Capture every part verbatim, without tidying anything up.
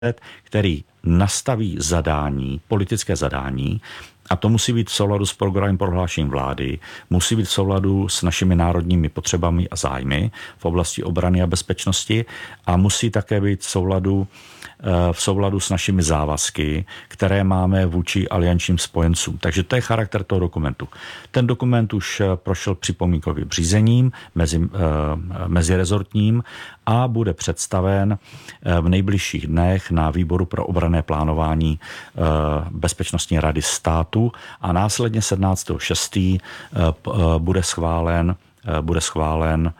který nastaví zadání, politické zadání, a to musí být v souladu s programem prohlášením vlády, musí být v souladu s našimi národními potřebami a zájmy v oblasti obrany a bezpečnosti a musí také být v souladu, v souladu s našimi závazky, které máme vůči aliančním spojencům. Takže to je charakter toho dokumentu. Ten dokument už prošel připomínkovým řízením mezi, mezirezortním a bude představen v nejbližších dnech na výboru pro obranné plánování Bezpečnostní rady státu a následně sedmnáctého šestého bude schválen bude schválen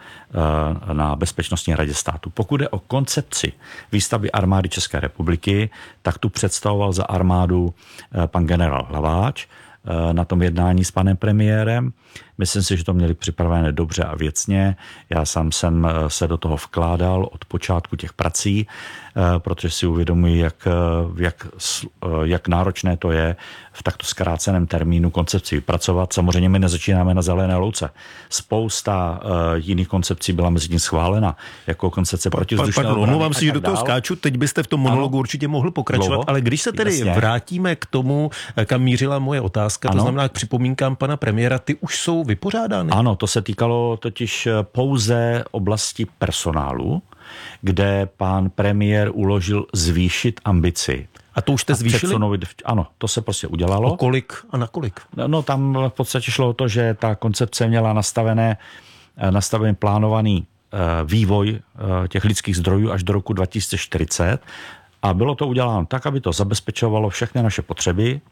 na Bezpečnostní radě státu. Pokud jde o koncepci výstavby armády České republiky, tak tu představoval za armádu pan generál Hlaváč na tom jednání s panem premiérem. Myslím si, že to měli připravené dobře a věcně. Já sám jsem se do toho vkládal od počátku těch prací, protože si uvědomuji, jak, jak, jak náročné to je v takto zkráceném termínu koncepci vypracovat. Samozřejmě my nezačínáme na zelené louce. Spousta jiných koncepcí byla mezi tím schválena, jako koncepce protivzdušného obrany. Omlouvám si, že do toho skáču, teď byste v tom monologu ano, určitě mohl pokračovat, dlouho, ale když se tedy jasně vrátíme k tomu, kam mířila moje otázka, ano, to znamená k připomínkám pana premiéra, ty už jsou vypořádány. Ano, to se týkalo totiž pouze oblasti personálu, kde pan premiér uložil zvýšit ambici. A to už jste zvýšili? Předsunout, ano, to se prostě udělalo. O kolik a na kolik? No, no tam v podstatě šlo o to, že ta koncepce měla nastavené, nastavený plánovaný vývoj těch lidských zdrojů až do roku dva tisíce čtyřicet a bylo to uděláno tak, aby to zabezpečovalo všechny naše potřeby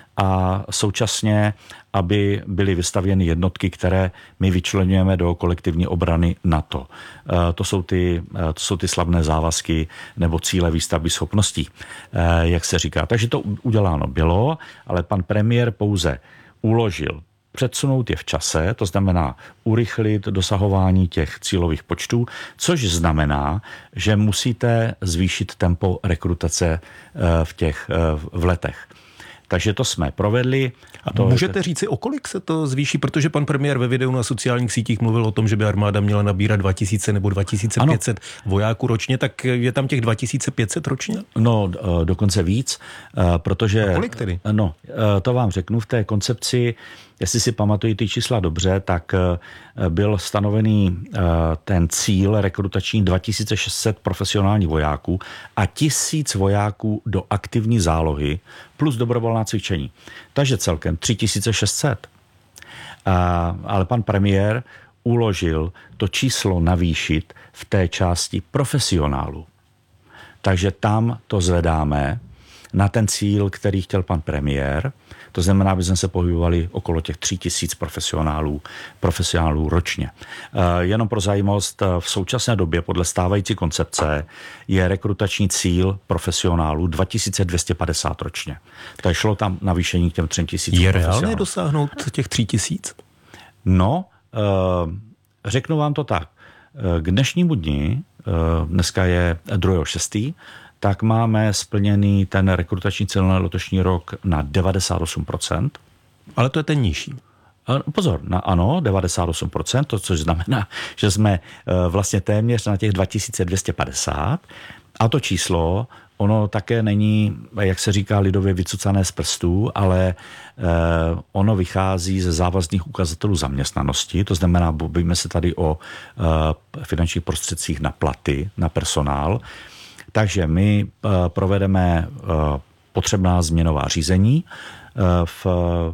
a současně, aby byly vystavěny jednotky, které my vyčleňujeme do kolektivní obrany NATO. To jsou ty, to jsou ty slavné závazky nebo cíle výstavby schopností, jak se říká. Takže to uděláno bylo, ale pan premiér pouze uložil předsunout je v čase, to znamená urychlit dosahování těch cílových počtů, což znamená, že musíte zvýšit tempo rekrutace v těch v letech. Takže to jsme provedli. A to můžete říci, o kolik se to zvýší? Protože pan premiér ve videu na sociálních sítích mluvil o tom, že by armáda měla nabírat dva tisíce nebo dva tisíce pět set ano. vojáků ročně, tak je tam těch dva tisíce pět set ročně? No, dokonce víc, protože... A kolik tedy? No, to vám řeknu, v té koncepci, jestli si pamatují ty čísla dobře, tak byl stanovený ten cíl rekrutační dva tisíce šest set profesionálních vojáků a tisíc vojáků do aktivní zálohy plus dobrovolná cvičení. Takže celkem tři tisíce šest set. A, ale pan premiér uložil to číslo navýšit v té části profesionálů. Takže tam to zvedáme na ten cíl, který chtěl pan premiér. To znamená, aby jsme se pohybovali okolo těch tři tisíc profesionálů, profesionálů ročně. Jenom pro zajímavost, v současné době podle stávající koncepce je rekrutační cíl profesionálů dva tisíce dvě stě padesát ročně. Takže šlo tam navýšení k těm třem tisícům. Je reálné dosáhnout těch tří tisíc? No, řeknu vám to tak. K dnešnímu dni, dneska je druhého šestého tak máme splněný ten rekrutační cíl na letošní rok na devadesát osm procent. Ale to je ten nižší. Pozor, na, ano, devadesát osm procent, to, což znamená, že jsme vlastně téměř na těch dva tisíce dvě stě padesát. A to číslo, ono také není, jak se říká lidově, vycucané z prstů, ale ono vychází ze závazných ukazatelů zaměstnanosti, to znamená, bavíme se tady o finančních prostředcích na platy, na personál. Takže my provedeme potřebná změnová řízení v,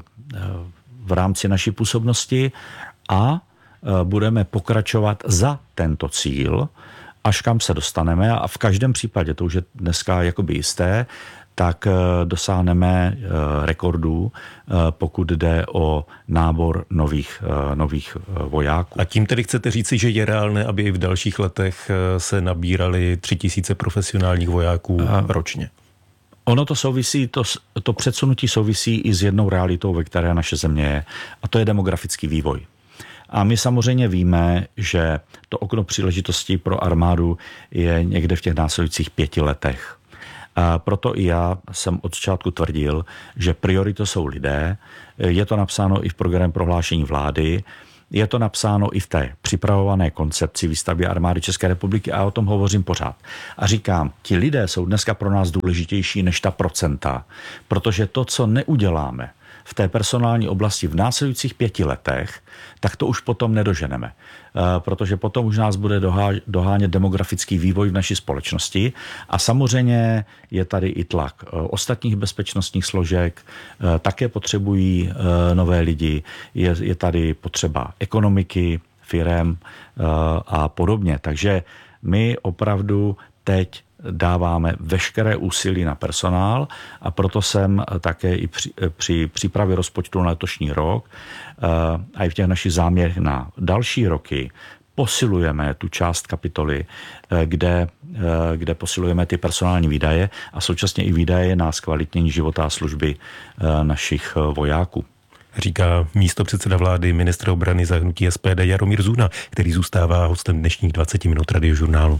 v rámci naší působnosti a budeme pokračovat za tento cíl, až kam se dostaneme a v každém případě, to už je dneska jakoby jisté, tak dosáhneme rekordů, pokud jde o nábor nových, nových vojáků. A tím tedy chcete říci, že je reálné, aby i v dalších letech se nabírali tři tisíce profesionálních vojáků a ročně? Ono to souvisí, to, to předsunutí souvisí i s jednou realitou, ve které naše země je, a to je demografický vývoj. A my samozřejmě víme, že to okno příležitostí pro armádu je někde v těch následujících pěti letech. A proto i já jsem od začátku tvrdil, že prioritou jsou lidé. Je to napsáno i v programu prohlášení vlády. Je to napsáno i v té připravované koncepci výstavby armády České republiky a o tom hovořím pořád. A říkám, ti lidé jsou dneska pro nás důležitější než ta procenta, protože to, co neuděláme v té personální oblasti v následujících pěti letech, tak to už potom nedoženeme. Protože potom už nás bude dohánět demografický vývoj v naší společnosti a samozřejmě je tady i tlak ostatních bezpečnostních složek, také potřebují nové lidi, je, je tady potřeba ekonomiky, firem a podobně. Takže my opravdu teď dáváme veškeré úsilí na personál a proto jsem také i při, při přípravě rozpočtu na letošní rok a i v těch našich záměrech na další roky posilujeme tu část kapitoly, kde, kde posilujeme ty personální výdaje a současně i výdaje na zkvalitnění života a služby našich vojáků. Říká místopředseda vlády, ministr obrany za hnutí S P D Jaromír Zuna, který zůstává hostem dnešních dvacet minut Radiožurnálu.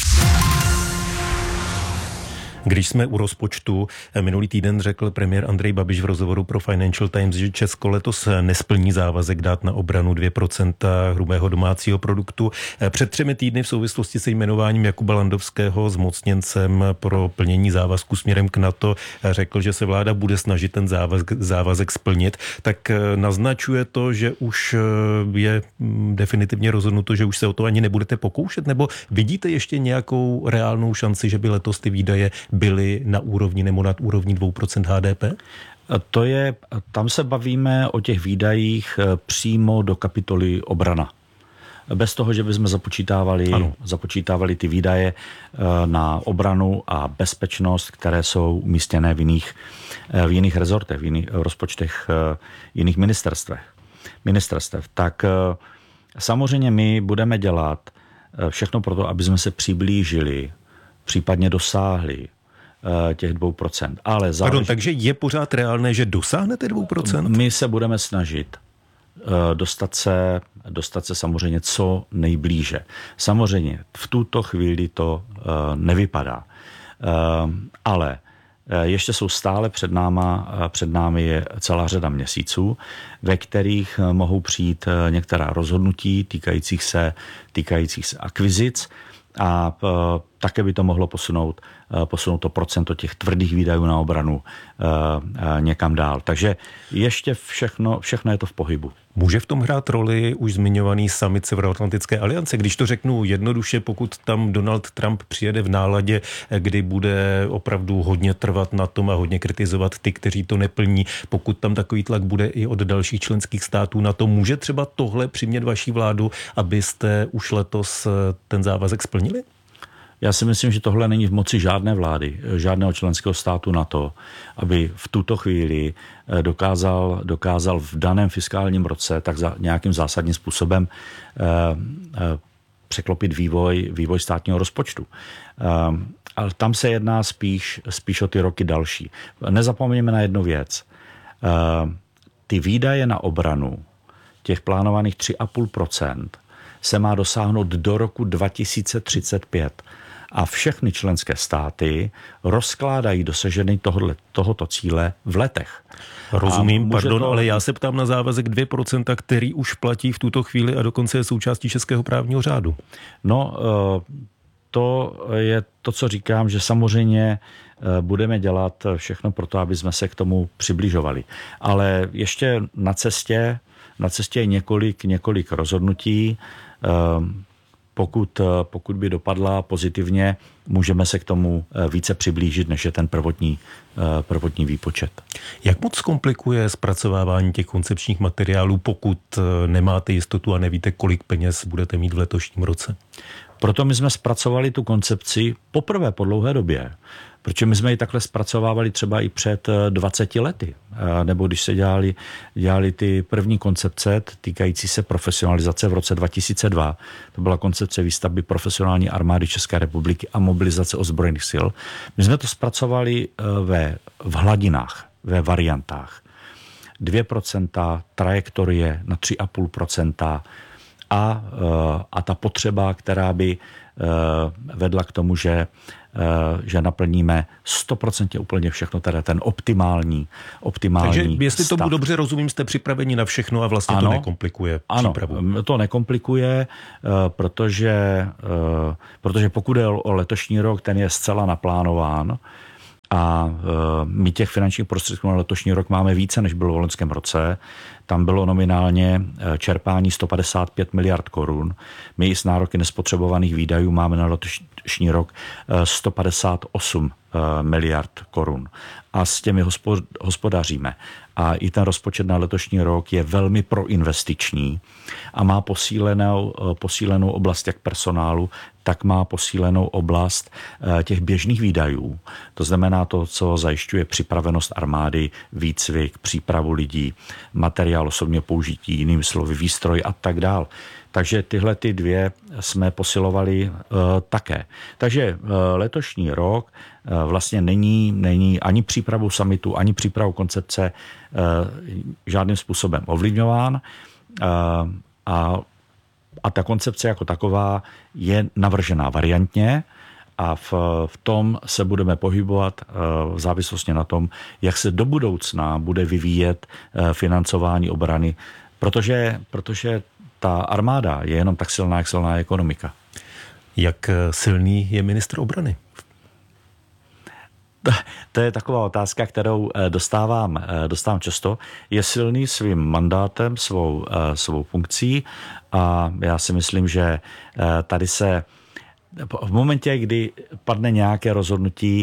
Když jsme u rozpočtu, minulý týden řekl premiér Andrej Babiš v rozhovoru pro Financial Times, že Česko letos nesplní závazek dát na obranu dvě procenta hrubého domácího produktu. Před třemi týdny v souvislosti se jmenováním Jakuba Landovského zmocněncem pro plnění závazku směrem k NATO řekl, že se vláda bude snažit ten závazek, závazek splnit. Tak naznačuje to, že už je definitivně rozhodnuto, že už se o to ani nebudete pokoušet? Nebo vidíte ještě nějakou reálnou šanci, že by letos ty výdaje byly na úrovni nebo nad úrovní dvě procenta H D P? To je, tam se bavíme o těch výdajích přímo do kapitoly obrana. Bez toho, že bychom započítávali, započítávali ty výdaje na obranu a bezpečnost, které jsou umístěné v jiných, v jiných rezortech, v jiných rozpočtech jiných ministerstvech. ministerstev. Tak samozřejmě my budeme dělat všechno pro to, aby jsme se přiblížili, případně dosáhli těch dvou procent. Ale záleží... Pardon, takže je pořád reálné, že dosáhnete dvou procent? My se budeme snažit dostat se, dostat se samozřejmě co nejblíže. Samozřejmě v tuto chvíli to nevypadá. Ale ještě jsou stále před náma, před námi je celá řada měsíců, ve kterých mohou přijít některá rozhodnutí týkajících se, týkajících se akvizic a také by to mohlo posunout, posunout to procento těch tvrdých výdajů na obranu někam dál. Takže ještě všechno, všechno je to v pohybu. Může v tom hrát roli už zmiňovaný summit Severoatlantické aliance? Když to řeknu jednoduše, pokud tam Donald Trump přijede v náladě, kdy bude opravdu hodně trvat na tom a hodně kritizovat ty, kteří to neplní, pokud tam takový tlak bude i od dalších členských států na to, může třeba tohle přimět vaší vládu, abyste už letos ten závazek splnili? Já si myslím, že tohle není v moci žádné vlády, žádného členského státu na to, aby v tuto chvíli dokázal, dokázal v daném fiskálním roce tak za, nějakým zásadním způsobem eh, eh, překlopit vývoj, vývoj státního rozpočtu. Eh, ale tam se jedná spíš, spíš o ty roky další. Nezapomeňme na jednu věc. Eh, ty výdaje na obranu, těch plánovaných tři a půl procenta, se má dosáhnout do roku dva tisíce třicet pět. A všechny členské státy rozkládají dosažení tohoto, tohoto cíle v letech. Rozumím, pardon, to... ale já se ptám na závazek dvě procenta, který už platí v tuto chvíli a dokonce je součástí českého právního řádu. No, to je to, co říkám, že samozřejmě budeme dělat všechno pro to, aby jsme se k tomu přibližovali. Ale ještě na cestě, na cestě je několik, několik rozhodnutí. Pokud, pokud by dopadla pozitivně, můžeme se k tomu více přiblížit, než je ten prvotní, prvotní výpočet. Jak moc komplikuje zpracovávání těch koncepčních materiálů, pokud nemáte jistotu a nevíte, kolik peněz budete mít v letošním roce? Proto my jsme zpracovali tu koncepci poprvé po dlouhé době, protože my jsme ji takhle zpracovávali třeba i před dvaceti lety, nebo když se dělali, dělali ty první koncepce týkající se profesionalizace v roce dva tisíce dva. To byla koncepce výstavby profesionální armády České republiky a mobilizace ozbrojených sil. My jsme to zpracovali ve, v hladinách, ve variantách. dvě procenta, trajektorie na tři a půl procenta, A, a ta potřeba, která by vedla k tomu, že že naplníme sto procent úplně všechno, teda ten optimální, optimální Takže jestli stav. tomu dobře rozumím, jste připraveni na všechno a vlastně ano, to nekomplikuje ano, přípravu. Ano, to nekomplikuje, protože, protože pokud je o letošní rok, ten je zcela naplánován a my těch finančních prostředků na letošní rok máme více, než bylo v loňském roce. Tam bylo nominálně čerpání sto padesát pět miliard korun. My i s nároky nespotřebovaných výdajů máme na letošní rok sto padesát osm miliard korun. A s těmi hospodaříme. A i ten rozpočet na letošní rok je velmi proinvestiční a má posílenou, posílenou oblast jak personálu, tak má posílenou oblast těch běžných výdajů. To znamená to, co zajišťuje připravenost armády, výcvik, přípravu lidí, materiál osobního použití, jinými slovy výstroj a tak dál. Takže tyhle ty dvě jsme posilovali uh, také. Takže uh, letošní rok uh, vlastně není, není ani přípravou summitu, ani přípravou koncepce uh, žádným způsobem ovlivňován. Uh, a, a ta koncepce jako taková je navržená variantně a v, v tom se budeme pohybovat uh, v závislosti na tom, jak se do budoucna bude vyvíjet uh, financování obrany, protože, protože ta armáda je jenom tak silná, jak silná ekonomika. Jak silný je ministr obrany? To je taková otázka, kterou dostávám, dostávám často. Je silný svým mandátem, svou, svou funkcí a já si myslím, že tady se v momentě, kdy padne nějaké rozhodnutí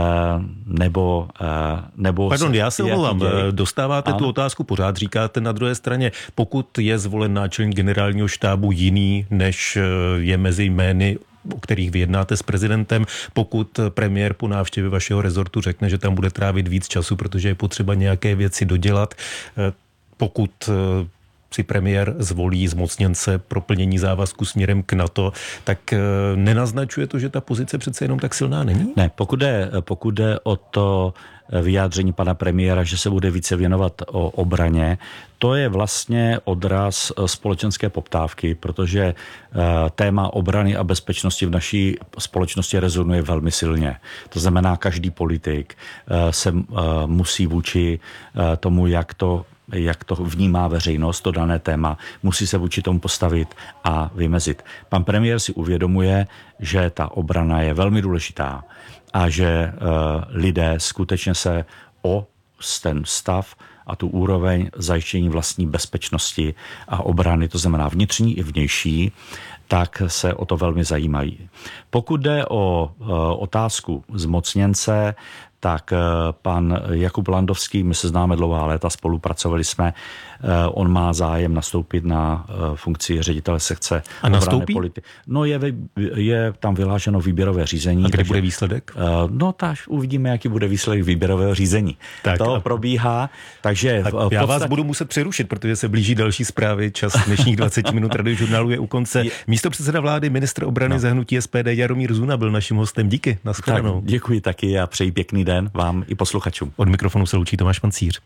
nebo... nebo Pardon, já se omlouvám, dostáváte ano. tu otázku pořád, říkáte na druhé straně, pokud je zvolen náčelník generálního štábu jiný, než je mezi jmény, o kterých vyjednáte s prezidentem, pokud premiér po návštěvě vašeho rezortu řekne, že tam bude trávit víc času, protože je potřeba nějaké věci dodělat, pokud si premiér zvolí zmocněnce pro plnění závazku směrem k NATO, tak nenaznačuje to, že ta pozice přece jenom tak silná není? Ne, pokud jde, pokud jde o to vyjádření pana premiéra, že se bude více věnovat o obraně, to je vlastně odraz společenské poptávky, protože téma obrany a bezpečnosti v naší společnosti rezonuje velmi silně. To znamená, každý politik se musí vůči tomu, jak to jak to vnímá veřejnost, to dané téma, musí se vůči tomu postavit a vymezit. Pan premiér si uvědomuje, že ta obrana je velmi důležitá a že uh, lidé skutečně se o ten stav a tu úroveň zajištění vlastní bezpečnosti a obrany, to znamená vnitřní i vnější, tak se o to velmi zajímají. Pokud jde o uh, otázku zmocněnce, tak pan Jakub Landovský, my se známe dlouhá léta, spolupracovali jsme, on má zájem nastoupit na funkci ředitele sekce a nastoupí? Politi- no je, je tam vyhlášeno výběrové řízení. A kde takže, bude výsledek? No tak uvidíme, jaký bude výsledek výběrového řízení. Tak, to a... probíhá, takže... A já vás budu muset přerušit, protože se blíží další zprávy, čas dnešních dvacet minut radiožurnálu je u konce. Je... Místopředseda vlády, ministr obrany no. za hnutí S P D Jaromír Zuna byl naším hostem. Díky, nashledanou. Děkuji taky a přeji pěkný den vám i posluchačům. Od mikrofonu se loučí Tomáš Pancíř.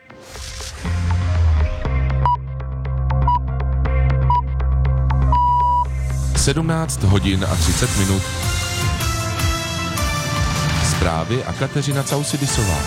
sedmnáct hodin a třicet minut. Zprávy a Kateřina Causidisová.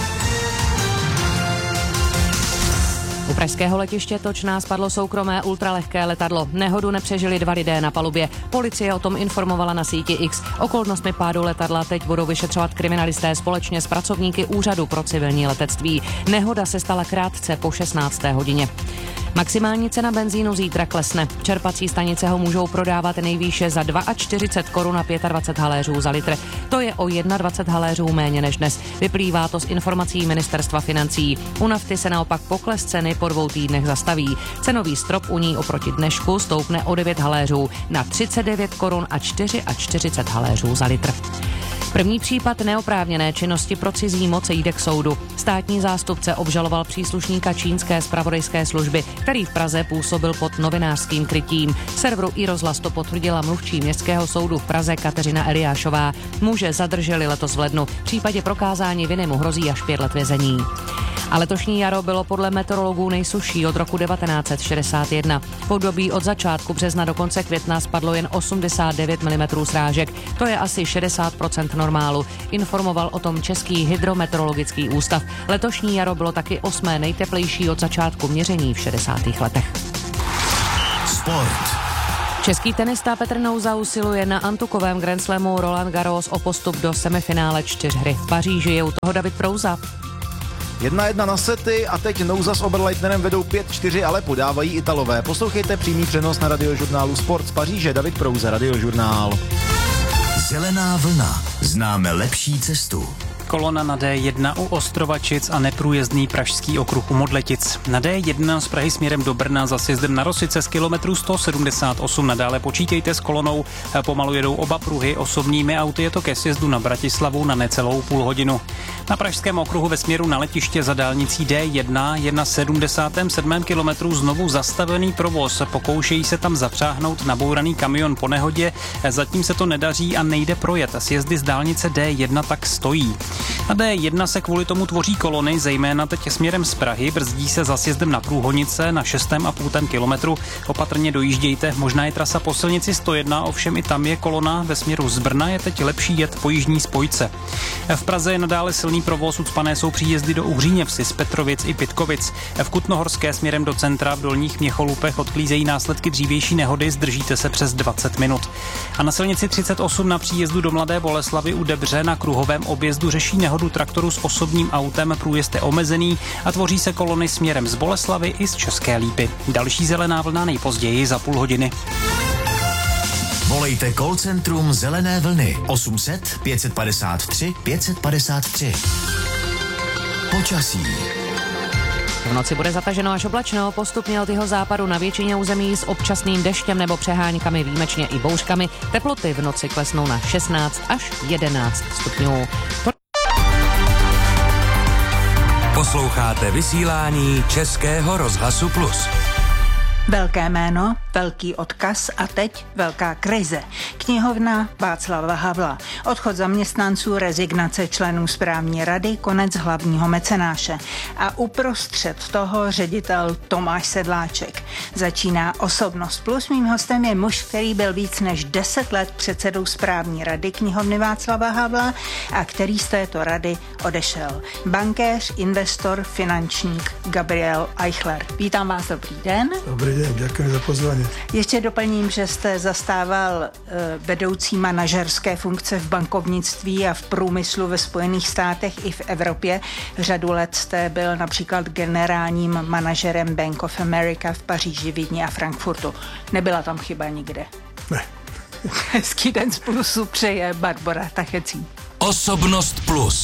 U pražského letiště Točná spadlo soukromé ultralehké letadlo. Nehodu nepřežili dva lidé na palubě. Policie o tom informovala na síti X. Okolnostmi pádu letadla teď budou vyšetřovat kriminalisté společně s pracovníky Úřadu pro civilní letectví. Nehoda se stala krátce po šestnácté hodině. Maximální cena benzínu zítra klesne. Čerpací stanice ho můžou prodávat nejvýše za čtyřicet dva korun a dvacet pět haléřů za litr. To je o dvacet jedna haléřů méně než dnes. Vyplývá to z informací Ministerstva financí. U nafty se naopak pokles ceny po dvou týdnech zastaví. Cenový strop u ní oproti dnešku stoupne o devět haléřů na třicet devět korun a čtyřicet čtyři haléřů za litr. První případ neoprávněné činnosti pro cizí moc jde k soudu. Státní zástupce obžaloval příslušníka čínské zpravodajské služby, který v Praze působil pod novinářským krytím. Serveru iRozhlas to potvrdila mluvčí Městského soudu v Praze Kateřina Eliášová. Muže zadrželi letos v lednu. V případě prokázání viny mu hrozí až pět let vězení. A letošní jaro bylo podle meteorologů nejsušší od roku devatenáct set šedesát jedna. V období od začátku března do konce května spadlo jen osmdesát devět milimetrů srážek. To je asi šedesát procent normálu. Informoval o tom Český hydrometeorologický ústav. Letošní jaro bylo taky osmé nejteplejší od začátku měření v šedesátých letech. Sport. Český tenista Petr Nouza usiluje na antukovém Grand Slamu Roland Garros o postup do semifinále čtyřhry v Paříži. Je u toho David Prouza. Jedna jedna na sety a teď Nouza s Oberleitnerem vedou pět čtyři, ale podávají Italové. Poslouchejte přímý přenos na radiožurnálu Sport z Paříže. David Prouza, Radiožurnál. Zelená vlna. Známe lepší cestu. Kolona na D jedna u Ostrovačic a neprůjezdný pražský okruh u Modletic. Na D jedna z Prahy směrem do Brna za sjezdem na Rosice z kilometru sto sedmdesát osm nadále počítejte s kolonou. Pomalu jedou oba pruhy, osobními auty je to ke sjezdu na Bratislavu na necelou půl hodinu. Na pražském okruhu ve směru na letiště za dálnicí D jedna je na sedmdesátém sedmém kilometru znovu zastavený provoz. Pokoušejí se tam zapřáhnout nabouraný kamion po nehodě, zatím se to nedaří a nejde projet. Sjezdy z dálnice D jedna tak stojí. Na D jedna se kvůli tomu tvoří kolony, zejména teď směrem z Prahy, brzdí se za sjezdem na Průhonice na šestém a půl kilometru. Opatrně dojíždějte, možná je trasa po silnici sto jedna, ovšem i tam je kolona, ve směru z Brna je teď lepší jet po jižní spojce. V Praze je nadále silný provoz, ucpané jsou příjezdy do Uhříněvsi, z Petrovic i Pitkovic. V Kutnohorské směrem do centra v Dolních Měcholupech odklízejí následky dřívější nehody, zdržíte se přes dvacet minut. A na silnici třicet osm na příjezdu do Mladé Boleslavi u Debře na kruhovém objezdu řeší nehodu traktoru s osobním autem, průjezd je omezený a tvoří se kolony směrem z Boleslavy i z České Lípy. Další zelená vlna nejpozději za půl hodiny. Volejte call centrum Zelené vlny osm set pět padesát tři pět padesát tři. Počasí. V noci bude zataženo až oblačno, postupně od jeho západu na většině území s občasným deštěm nebo přeháňkami, výjimečně i bouřkami. Teploty v noci klesnou na šestnáct až jedenáct stupňů. Posloucháte vysílání Českého rozhlasu Plus. Velké jméno, velký odkaz a teď velká krize. Knihovna Václava Havla. Odchod zaměstnanců, rezignace členů správní rady, konec hlavního mecenáše. A uprostřed toho ředitel Tomáš Sedláček. Začíná Osobnost Plus. Mým hostem je muž, který byl víc než deset let předsedou správní rady knihovny Václava Havla a který z této rady odešel. Bankéř, investor, finančník Gabriel Eichler. Vítám vás, dobrý den. Dobrý den, děkuji za pozvání. Ještě doplním, že jste zastával vedoucí manažerské funkce v bankovnictví a v průmyslu ve Spojených státech i v Evropě. Řadu let jste byl například generálním manažerem Bank of America v Paříži, Vídni a Frankfurtu. Nebyla tam chyba nikde. Ne. Hezký den z Plusu přeje Barbora Tachecí. Osobnost Plus.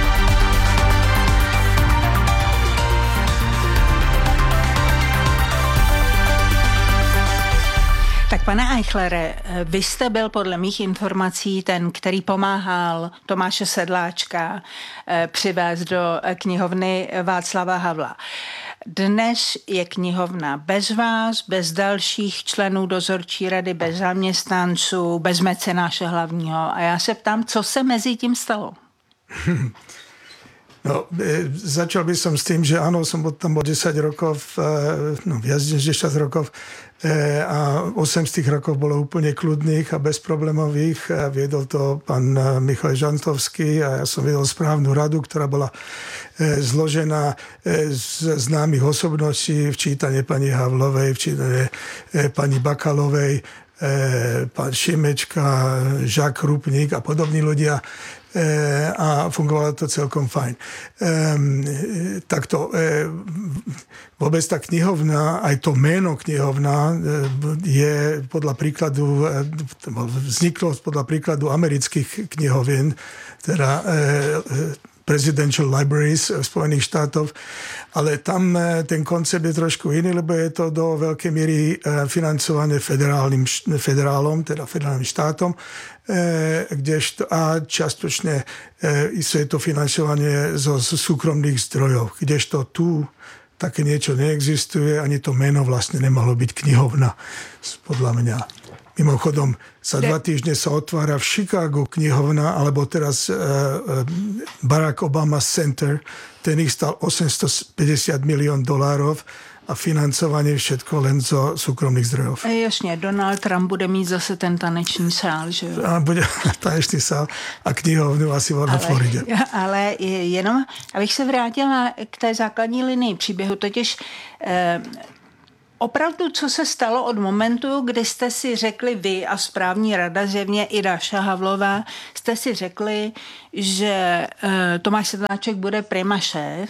Tak pane Eichlere, vy jste byl podle mých informací ten, který pomáhal Tomáše Sedláčka přivést do knihovny Václava Havla. Dnes je knihovna bez vás, bez dalších členů dozorčí rady, bez zaměstnanců, bez mecenáše hlavního. A já se ptám, co se mezi tím stalo? No, začal by som s tým, že áno, som bol tam o desať rokov, no viac než desať rokov a osem z tých rokov bolo úplne kľudných a bezproblémových. Viedol to pán Michal Žantovský a ja som viedol správnu radu, ktorá bola zložená z známych osobností, včítane pani Havlovej, včítane pani Bakalovej, pán Šimečka, Žák Krupník a podobní ľudia. A fungovalo to celkom fajn. Ehm, takto e, vôbec tá knihovna, aj to meno knihovna je podľa príkladu, vzniklo podľa príkladu amerických knihovín, teda e, Presidential Libraries Spojených štátov, ale tam ten koncept je trošku iný, lebo je to do veľkej miery financované federálnym, federálom, teda federálnym štátom, kdežto a častočne je to financovanie zo súkromných zdrojov, kdežto tu také niečo neexistuje, ani to meno vlastne nemalo byť knihovna, podľa mňa. Mimochodom, za dva týždne sa otvára v Chicagu knihovna, alebo teraz uh, uh, Barack Obama Center, ten ich stal osemstopäťdesiat milión dolárov a financovanie všetko len zo súkromných zdrojov. E, jasně, Donald Trump bude mít zase ten taneční sál, že jo? A bude taneční sál a knihovnu asi na Floridě. Ale jenom, abych se vrátila k té základní linii příběhu, totiž eh, opravdu, co se stalo od momentu, kdy jste si řekli vy a správní rada, zjevně i Dáša Havlová, jste si řekli, že eh, Tomáš Sedláček bude prima šéf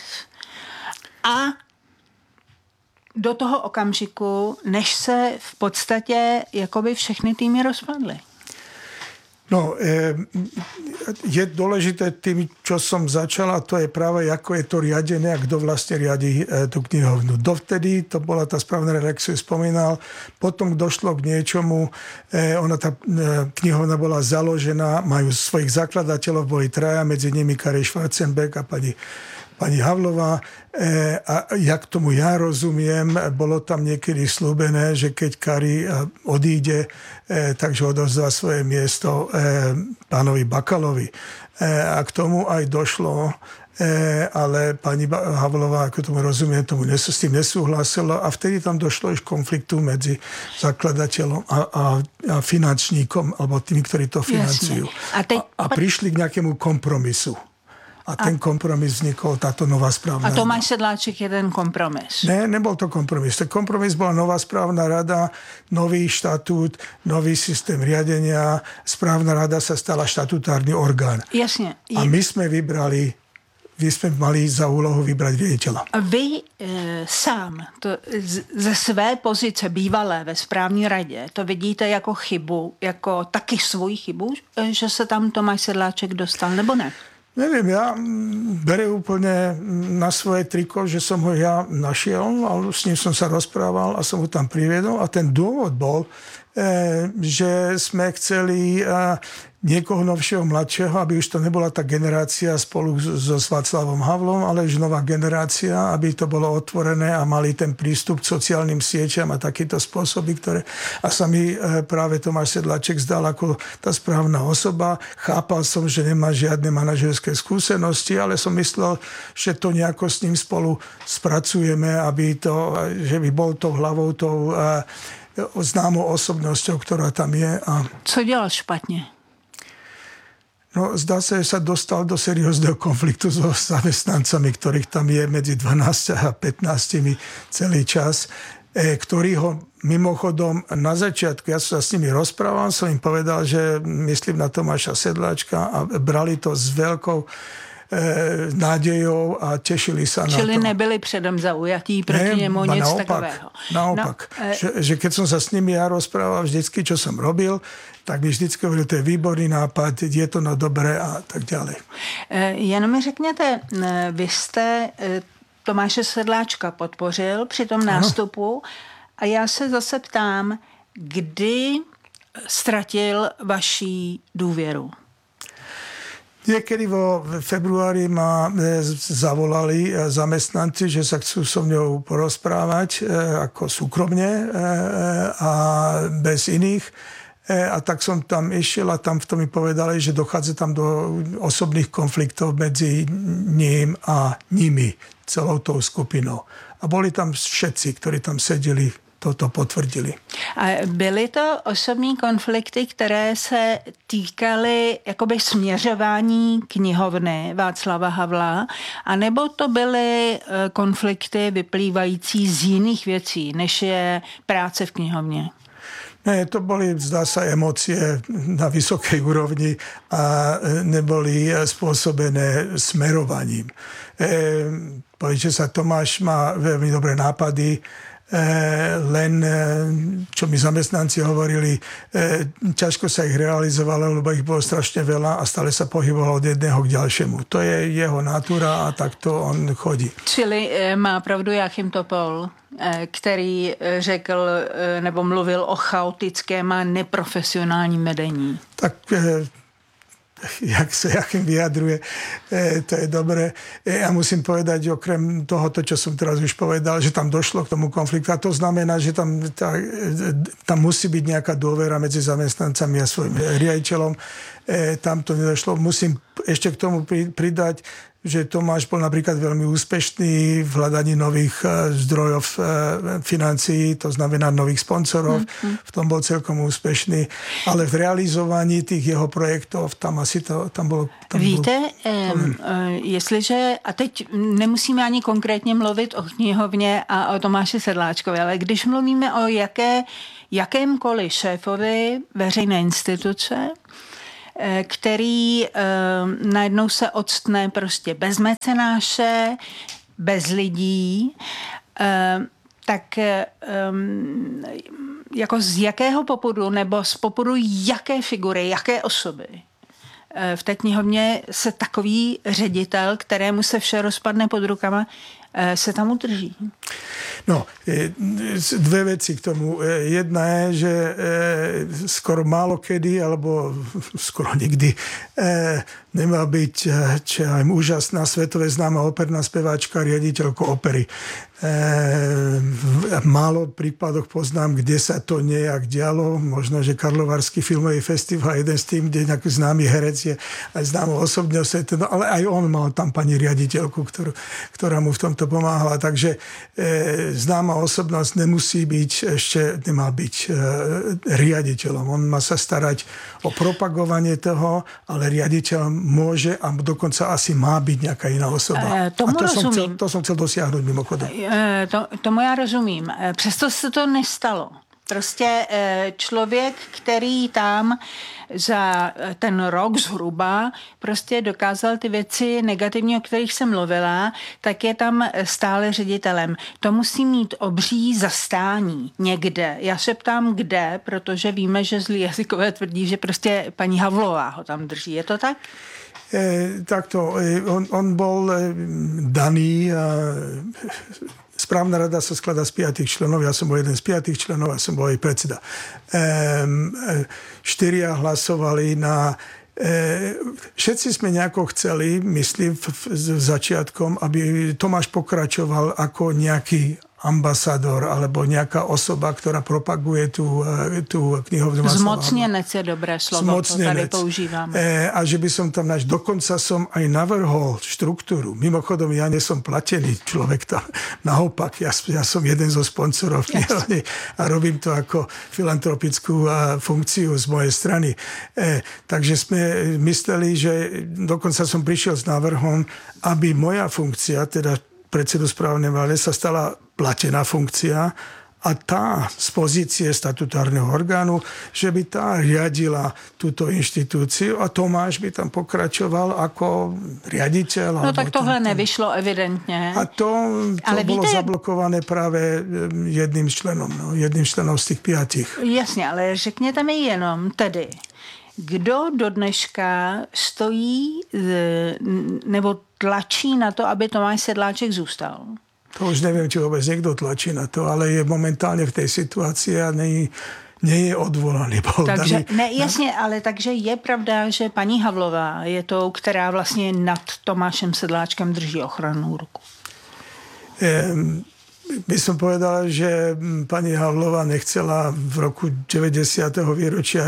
a do toho okamžiku, než se v podstatě jakoby všechny týmy rozpadly. No, je dôležité tým, čo som začala, to je práve, ako je to riadené a kto vlastne riadi tú knihovnu. Dovtedy to bola tá správna rada, jak som spomínal, potom došlo k niečomu, ona tá knihovna bola založená, majú svojich zakladateľov, boli traja, medzi nimi Kari Schwarzenberg a pani pani Havlová, e, a jak tomu ja rozumiem, bolo tam niekedy slúbené, že keď Kari odíde, e, takže odovzdá svoje miesto e, pánovi Bakalovi. E, a k tomu aj došlo, e, ale pani Havlová, ako tomu rozumiem, tomu nes- s tým nesúhlasila a vtedy tam došlo už konfliktu medzi zakladateľom a, a, a finančníkom, alebo tými, ktorí to financujú. A, teď... a, a prišli k nejakému kompromisu. A ten kompromis vznikol, táto nová správna rada. A Tomáš Sedláček je ten kompromis? Ne, nebol to kompromis. Ten kompromis bola nová správna rada, nový štatút, nový systém riadenia. Správna rada sa stala štatutárny orgán. Jasne. A my sme vybrali, my sme mali za úlohu vybrať riaditeľa. A vy e, sám to, z, ze své pozice bývalé ve správní radě to vidíte jako chybu, jako taky svoji chybu, že se tam Tomáš Sedláček dostal, nebo ne? Neviem, ja beriem úplne na svoje triko, že som ho ja našiel, ale s ním som sa rozprával a som ho tam priviedol. A ten dôvod bol, že sme chceli niekoho novšieho, mladšieho, aby už to nebola tá generácia spolu so Václavom Havlom, ale už nová generácia, aby to bolo otvorené a mali ten prístup k sociálnym sieťam a takýto spôsoby, ktoré... A sa mi práve Tomáš Sedláček zdal ako tá správna osoba. Chápal som, že nemá žiadne manažerské skúsenosti, ale som myslel, že to nejako s ním spolu spracujeme, aby to, že by bol tou hlavou, tou známou osobnosťou, ktorá tam je. A... Co dělal špatně? No, zdá sa, že sa dostal do seriózneho konfliktu so zamestnancami, ktorých tam je medzi dvanásť a pätnásť celý čas, e, ktorý ho mimochodom na začiatku, ja som sa s nimi rozprával, som im povedal, že myslím na Tomáša Sedláčka a brali to s veľkou e, nádejou a tešili sa Čili na to. Čili nebyli předem zaujatí proti ne, němu nic naopak, takového. Naopak, no, e... že, že keď som sa s nimi ja rozprával vždycky, čo som robil, tak mi vždycky hovoril, to je výborný nápad, je to no dobré a tak ďalej. Jenom mi řekněte, vy jste Tomáše Sedláčka podpořil při tom nástupu a já se zase ptám, kdy ztratil vaši důvěru? Niekedy vo februári ma zavolali zamestnanci, že sa chcú so mňou porozprávať ako súkromne a bez iných. A tak som tam išiel a tam v tom mi povedali, že dochádza tam do osobných konfliktov medzi ním a nimi, celou tou skupinou. A boli tam všetci, ktorí tam sedeli, toto potvrdili. A byly to osobní konflikty, které se týkaly jakoby směřování knihovny Václava Havla, anebo to byly konflikty vyplývající z jiných věcí, než je práce v knihovně? Ne, to boli, zdá sa, emócie na vysokej úrovni a neboli spôsobené smerovaním. E, Poďte sa, Tomáš má veľmi dobré nápady, len, čo mi zamestnanci hovorili, ťažko sa ich realizovalo, lebo ich bolo strašne veľa a stále sa pohybovalo od jedného k ďalšiemu. To je jeho natúra a takto on chodí. Čili má pravdu Jáchym Topol, který řekl nebo mluvil o chaotickém a neprofesionálním vedení. Tak jak sa jakým vyjadruje, e, to je dobré. E, ja musím povedať, okrem toho, to, čo som teraz už povedal, že tam došlo k tomu konfliktu, a to znamená, že tam, tá, tam musí byť nejaká dôvera medzi zamestnancami a svojim riaditeľom. E, tam to nedošlo. Musím ešte k tomu pridať, že Tomáš bol napríklad veľmi úspešný v hľadaní nových zdrojov financií, to znamená nových sponsorov. Mm-hmm. V tom bol celkom úspešný. Ale v realizovaní tých jeho projektov tam asi to tam bolo... Tam Víte, bol, eh, jestliže, a teď nemusíme ani konkrétně mluvit o knihovně a o Tomáši Sedláčkovi, ale když mluvíme o jaké, jakémkoliv šéfovi veřejné instituce, který e, najednou se odstne prostě bez mecenáše, bez lidí, e, tak e, jako z jakého popudu nebo z popudu jaké figury, jaké osoby e, v té knihovně se takový ředitel, kterému se vše rozpadne pod rukama, e, se tam udrží? No, dve veci k tomu. Jedna je, že skoro málo kedy, alebo skoro nikdy nemá byť čo aj úžasná svetově známa operná speváčka riaditeľko opery. V málo prípadoch poznám, kde sa to nejak dialo. Možno, že Karlovarský filmový festival, jeden z tým, kde nejaký známy herec je aj známou osobnosť, no, ale aj on mal tam pani riaditeľku, ktorú, ktorá mu v tomto pomáhala. Takže známa osobnosť nemusí byť, ešte nemá byť e, riaditeľom. On má sa starať o propagovanie toho, ale riaditeľ môže a dokonca asi má byť nejaká iná osoba. E, tomu a to rozumím. som, chcel, to som chcel dosiahnuť mimochodem. E, to, tomu já rozumím. E, přesto se to nestalo. Prostě e, člověk, který tam za ten rok zhruba prostě dokázal ty věci negativní, o kterých jsem mluvila, tak je tam stále ředitelem. To musí mít obří zastání někde. Já se ptám, kde, protože víme, že zlí jazykové tvrdí, že prostě paní Havlová ho tam drží. Je to tak? E, takto, on, on bol daný, správna rada sa skladá z piatich členov, ja som bol jeden z piatich členov a som bol aj predseda. E, štyria hlasovali na... E, všetci sme nejako chceli, myslím, v, v, v začiatkom, aby Tomáš pokračoval ako nejaký ambasador alebo nejaká osoba, ktorá propaguje tú, tú knihovnu. Zmocněnec je dobré slovo, to tady používáme. E, a že by som tam naš, dokonca som aj navrhol štruktúru. Mimochodom, ja nie som platený človek tam. Naopak, ja, ja som jeden zo sponsorov knihovny a robím to ako filantropickú funkciu z mojej strany. E, takže sme mysleli, že dokonca som prišiel s návrhom, aby moja funkcia, teda predsedu správnej rady, sa stala platená funkcia a tá z pozície statutárneho orgánu, že by tá riadila túto inštitúciu a Tomáš by tam pokračoval ako riaditeľ. No tak tohle tam nevyšlo evidentně. A to, to ale bolo víte, zablokované právě jedným členom, no, jedným členom z těch piatich. Jasně, ale řekněte mi jenom tedy, kdo do dneška stojí nebo tlačí na to, aby Tomáš Sedláček zůstal? To už neviem, či vôbec niekto tlačí na to, ale je momentálne v tej situácii a nie, nie je odvolaný. Takže, ne, jasně, ale takže je pravda, že paní Havlová je tou, která vlastně nad Tomášem Sedláčkem drží ochrannú ruku. Um, by som povedal, že pani Havlová nechcela v roku deväťdesiateho výročia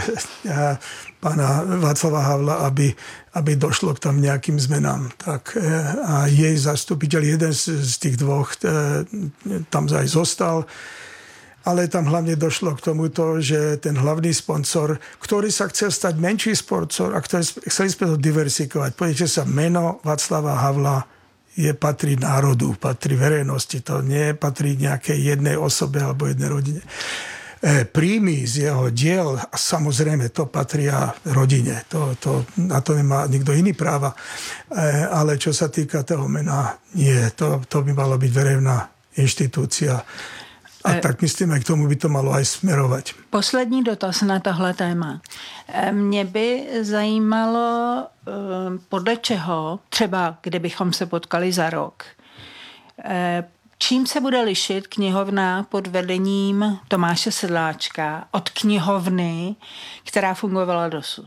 pána Václava Havla, aby, aby došlo k tam nejakým zmenám. Tak, a jej zastupiteľ, jeden z, z tých dvoch, tam aj zostal. Ale tam hlavne došlo k tomuto, že ten hlavný sponsor, ktorý sa chcel stať menší sponsor a ktorý, chceli sme to diversifikovať. Poďte sa, meno Václava Havla je patrí národu, patrí verejnosti, to nie patrí nejakej jednej osobe alebo jednej rodine. E, príjmy z jeho diel, a samozrejme to patria rodine, to, to, na to nemá nikto iný práva, e, ale čo sa týka toho mena, nie, to, to by malo byť verejná inštitúcia. A tak myslím, k tomu by to malo aj smerovať. Poslední dotaz na tohle téma. Mě by zajímalo, podle čeho, třeba kdybychom se potkali za rok, čím se bude lišit knihovna pod vedením Tomáše Sedláčka od knihovny, která fungovala dosud?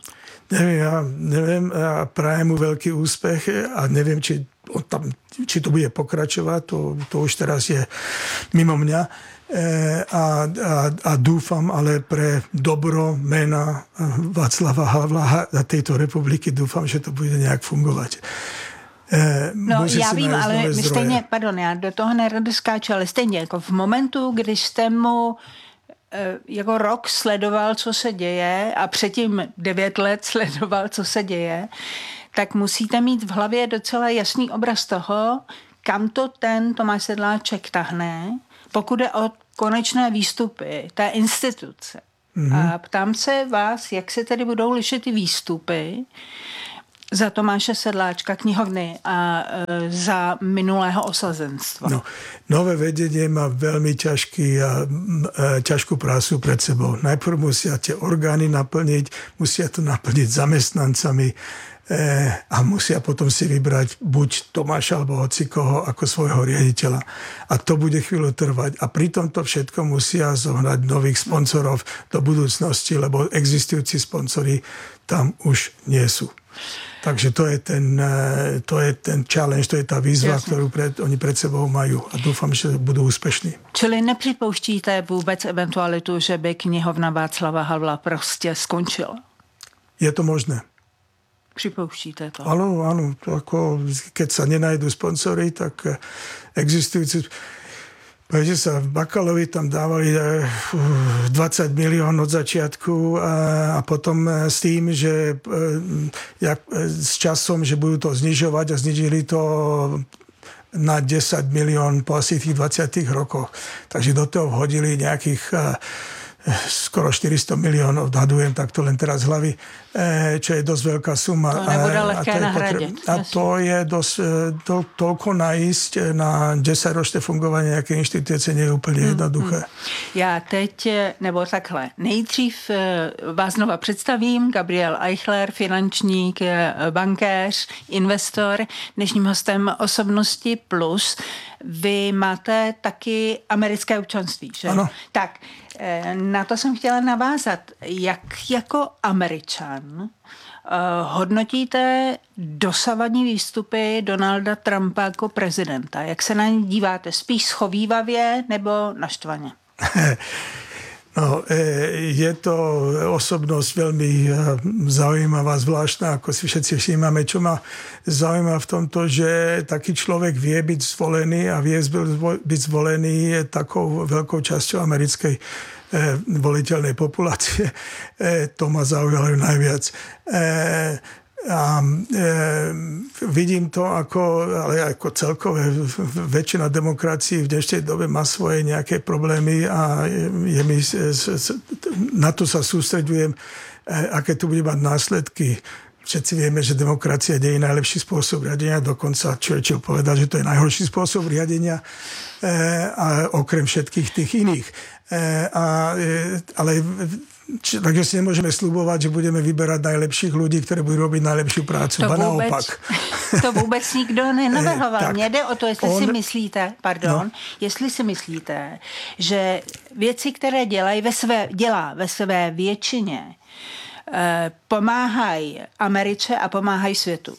Neviem, ja neviem, ja prajem mu veľký úspech a neviem, či, tam, či to bude pokračovať, to, to už teraz je mimo mňa. E, a, a, a dúfam, ale pre dobro mena Václava Havla a tejto republiky dúfam, že to bude nejak fungovať. E, no já vím, ale stejně, pardon, já do toho nerado skáču, ale stejně jako v momentu, když jste mu jako rok sledoval, co se děje a předtím devět let sledoval, co se děje, tak musíte mít v hlavě docela jasný obraz toho, kam to ten Tomáš Sedláček tahne, pokud je o konečné výstupy té instituce. Mm-hmm. A ptám se vás, jak se tedy budou lišit ty výstupy za Tomáše Sedláčka knihovny a e, za minulého osazenstva. No, nové vedenie má veľmi ťažký a e, ťažkú prácu pred sebou. Najprv musia tie orgány naplniť, musia to naplniť zamestnancami e, a musia potom si vybrať buď Tomáša alebo hocikoho ako svojho riaditeľa. A to bude chvíľu trvať. A pri tomto všetko musia zohnať nových sponzorov do budúcnosti, lebo existujúci sponzori tam už nie sú. Takže to je ten, to je ten challenge, to je ta výzva, Jasně. kterou před, oni před sebou mají a doufám, že budou úspěšní. Čili nepřipouštíte vůbec eventualitu, že by knihovna Václava Havla prostě skončila? Je to možné. Připouštíte to? Ano, ano. To jako, keď sa nenajdú sponsory, tak existujúci... Protože sa v Bakalovi tam dávali dvadsať milión od začiatku a potom s tým, že jak, s časom, že budú to znižovať a znižili to na desať milión po asi tých dvadsiatich rokoch. Takže do toho vhodili nejakých skoro štyristo miliónov, odhadujem takto len teraz z hlavy, čo je dosť veľká suma. To nebude lehké nahradiť. A to je dosť, to, toľko najísť na desaťročné fungovanie nejaké inštitúcie nie je úplne jednoduché. Já teď, nebo takhle, nejdřív vás znova představím, Gabriel Eichler, finančník, bankéř, investor, dnešním hostem Osobnosti Plus. Vy máte taky americké občanství, že? Ano. Tak, na to jsem chtěla navázat. Jak jako Američan uh, hodnotíte dosavadní výstupy Donalda Trumpa jako prezidenta? Jak se na ně díváte? Spíš schovívavě nebo naštvaně? No, je to osobnosť veľmi zaujímavá, zvláštna, ako si všetci všímame. Čo ma zaujíma v tomto, že taký človek vie byť zvolený a vie byť zvolený takou veľkou časťou americkej voliteľnej populácie. To ma zaujalo najviac. A e, vidím to ako, ale ako celkové väčšina demokracií v dnešnej dobe má svoje nejaké problémy a je mi, na to sa sústreďujem, aké to bude mať následky. Všetci vieme, že demokracia nie je najlepší spôsob riadenia, dokonca Churchill povedal, že to je najhorší spôsob riadenia, a okrem všetkých tých iných. A, ale Či, takže si nemôžeme slubovať, že budeme vyberať najlepších ľudí, ktorí budú robiť najlepšiu prácu. To ba vůbec, naopak. To vůbec nikdo nenavrhoval. Mně jde o to, jestli on, si myslíte, pardon, no. jestli si myslíte, že věci, které dělají ve své, dělá ve své většině, eh, pomáhají Americe a pomáhají světu.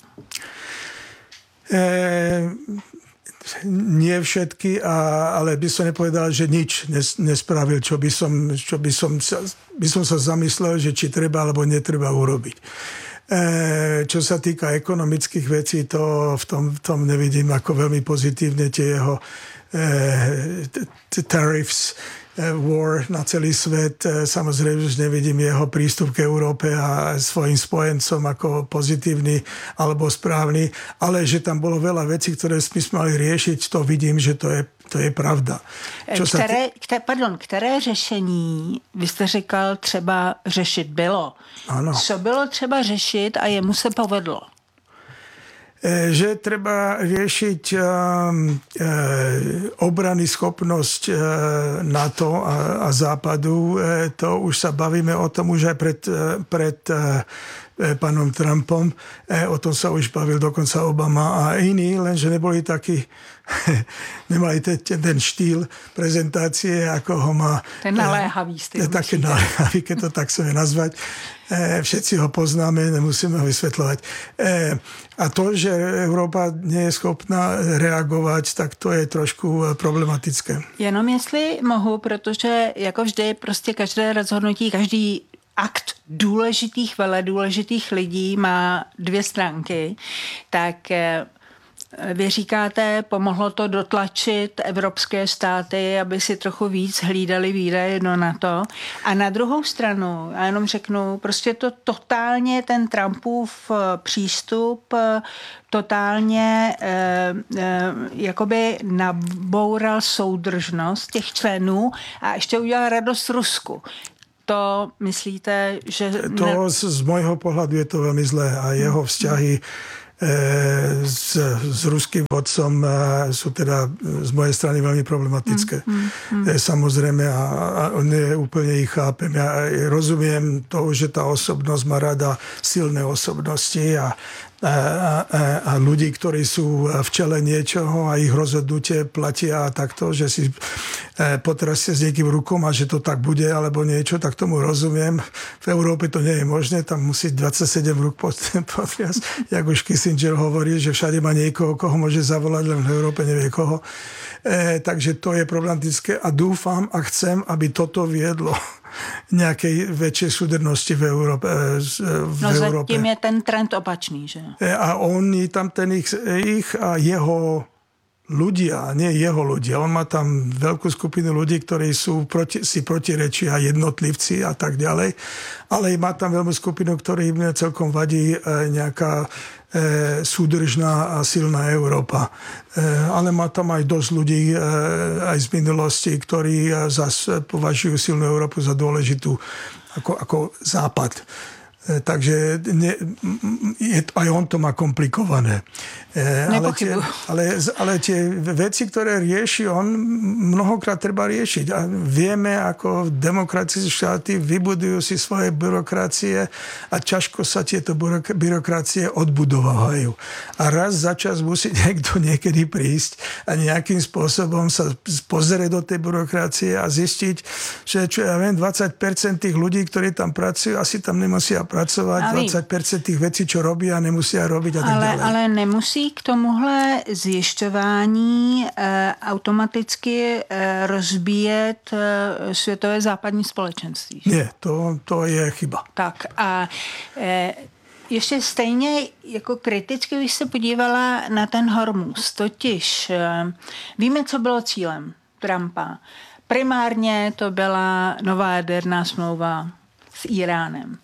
Eh, nie všetky, a, ale by som nepovedal, že nič nes, nespravil, čo by som, čo by som, sa, by som sa zamyslel, že či treba alebo netreba urobiť. E, čo sa týka ekonomických vecí, to v tom, v tom nevidím ako veľmi pozitívne tie jeho e, tariffs, war na celý svet. Samozrejme, už nevidím jeho prístup k Európe a svojim spojencom ako pozitívny alebo správny, ale že tam bolo veľa vecí, ktoré sme mali riešiť, to vidím, že to je, to je pravda. Čo které, t... pardon, které řešení, vy jste říkal, třeba řešit bylo. Ano. Co bylo třeba řešit a jemu se povedlo? Že treba riešiť uh, uh, obrany schopnosť uh, NATO a, a Západu. Uh, to už sa bavíme o tom už aj pred, uh, pred uh, pánom Trumpom. O tom sa už bavil dokonca Obama a iní, lenže neboli takí, nemali ten, ten štýl prezentácie, ako ho má... Ten naléhavý styl. Také naléhavý, keď to tak chceme nazvať. Všetci ho poznáme, nemusíme ho vysvetľovať. A to, že Európa nie je schopná reagovat, tak to je trošku problematické. Jenom jestli mohu, protože jako vždy prostě každé rozhodnutí, každý akt důležitých, vele důležitých lidí má dvě stránky, tak vy říkáte, pomohlo to dotlačit evropské státy, aby si trochu víc hlídali výdaje jedno na to. A na druhou stranu, já jenom řeknu, prostě to totálně ten Trumpův přístup totálně eh, eh, jakoby naboural soudržnost těch členů a ještě udělal radost Rusku. To myslíte, že... To z, z môjho pohľadu je to veľmi zlé a jeho vzťahy s, s ruským vodcom sú teda z mojej strany veľmi problematické. Mm, mm, mm. Samozrejme a, a ne úplne ich chápem. Ja rozumiem toho, že tá osobnosť má rada silné osobnosti a A, a, a ľudí, ktorí sú v čele niečoho a ich rozhodnutie platia takto, že si potrasie s niekým rukom a že to tak bude alebo niečo, tak tomu rozumiem. V Európe to nie je možné, tam musí dvadsaťsedem rúk potriasť. Jak už Kissinger hovorí, že všade má niekoho, koho môže zavolať, len v Európe nevie koho. E, takže to je problematické a dúfam a chcem, aby toto viedlo nejakej väčšej súdrnosti v Európe. V no Európe. Zatím je ten trend opačný, že? A oni tam ten ich, ich a jeho ľudia, nie jeho ľudia. On má tam veľkú skupinu ľudí, ktorí sú proti, si protirečia, jednotlivci a tak ďalej. Ale má tam veľkú skupinu, ktorým celkom vadí nejaká e, súdržná a silná Európa. E, ale má tam aj dosť ľudí e, aj z minulosti, ktorí zase považujú silnú Európu za dôležitú ako, ako západ. E, takže ne, je, aj on to má komplikované. E, ale, tie, ale, ale tie veci, ktoré rieši on, mnohokrát treba riešiť. A vieme, ako demokracie štáty vybudujú si svoje byrokracie a ťažko sa tieto byrokracie odbudovajú. A raz za čas musí niekto niekedy prísť a nejakým spôsobom sa pozrieť do tej byrokracie a zistiť, že čo ja viem, dvadsať percent tých ľudí, ktorí tam pracujú, asi tam nemusia pracovať, dvadsať percent tých vecí, čo robia, nemusia robiť a tak ale, ďalej. Ale nemusí k tomuhle zjišťování e, automaticky e, rozbíjet e, světové západní společenství. Nie, to, to je chyba. Tak a e, ještě stejně jako kriticky, když se podívala na ten Hormuz, totiž e, víme, co bylo cílem Trumpa. Primárně to byla nová jaderná smlouva s Iránem.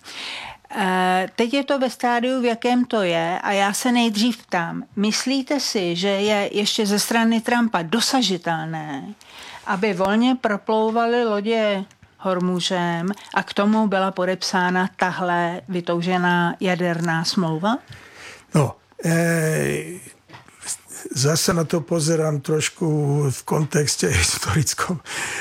Teď je to ve stádiu, v jakém to je a já se nejdřív ptám, myslíte si, že je ještě ze strany Trumpa dosažitelné, aby volně proplouvaly lodě Hormuzem a k tomu byla podepsána tahle vytoužená jaderná smlouva? No, e, zase na to pozerám trošku v kontexte historickom.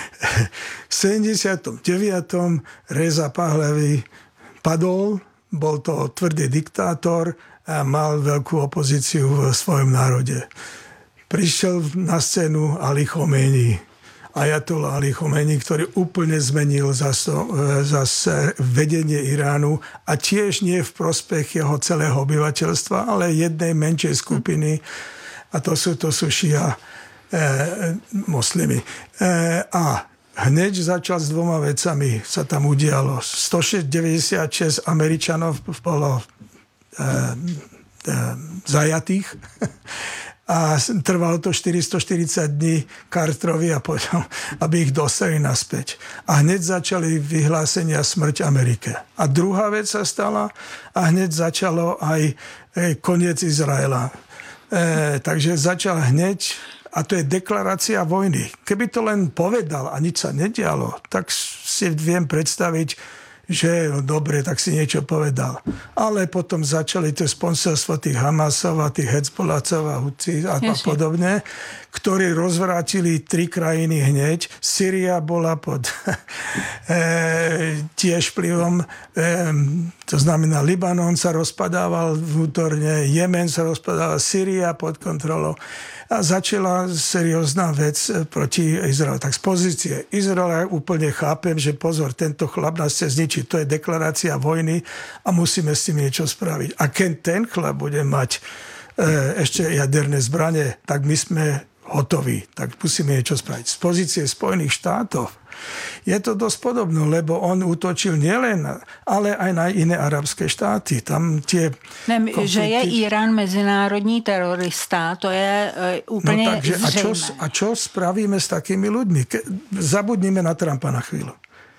V sedemdesiatom deviatom Reza Pahlavi padol, bol to tvrdý diktátor a mal veľkú opozíciu v svojom národe. Prišiel na scénu Ali Chomejni, ajatollah Ali Chomejni, ktorý úplne zmenil zase, zase vedenie Iránu a tiež nie v prospech jeho celého obyvateľstva, ale jednej menšej skupiny a to sú, to sú šia e, moslimy. E, a hneď začal s dvoma vecami, sa tam udialo. stodeväťdesiatšesť Američanov bolo e, e, zajatých a trvalo to štyristoštyridsať dní Carterovi a potom, aby ich dostali naspäť. A hneď začali vyhlásenia smrť Amerike. A druhá vec sa stala a hneď začalo aj e, koniec Izraela. E, takže začal hneď a to je deklarácia vojny. Keby to len povedal a nič sa nedialo, tak si viem predstaviť, že no, dobre, tak si niečo povedal. Ale potom začali to sponsorstvo tých Hamasov a tých Hezbollahcov a Hutí a, a podobne, ktorí rozvrátili tri krajiny hneď. Syria bola pod e, tiež vplyvom, e, to znamená Libanon sa rozpadával vnútorne, Jemen sa rozpadával, Syria pod kontrolou. A začala seriózna vec proti Izraelu. Tak z pozície Izraela úplne chápem, že pozor, tento chlap nás chce zničiť. To je deklarácia vojny a musíme s tým niečo spraviť. A keď ten chlap bude mať e, ešte jaderné zbrane, tak my sme hotoví. Tak musíme niečo spraviť. Z pozície Spojených štátov je to dosť podobné, lebo on útočil nielen, ale aj na iné arabské štáty. Tam tie ne, konflikty... Že je Irán mezinárodní terorista, to je uh, úplne no, takže, zřejmé. A čo, a čo spravíme s takými ľuďmi? Ke, zabudnime na Trumpa na chvíľu.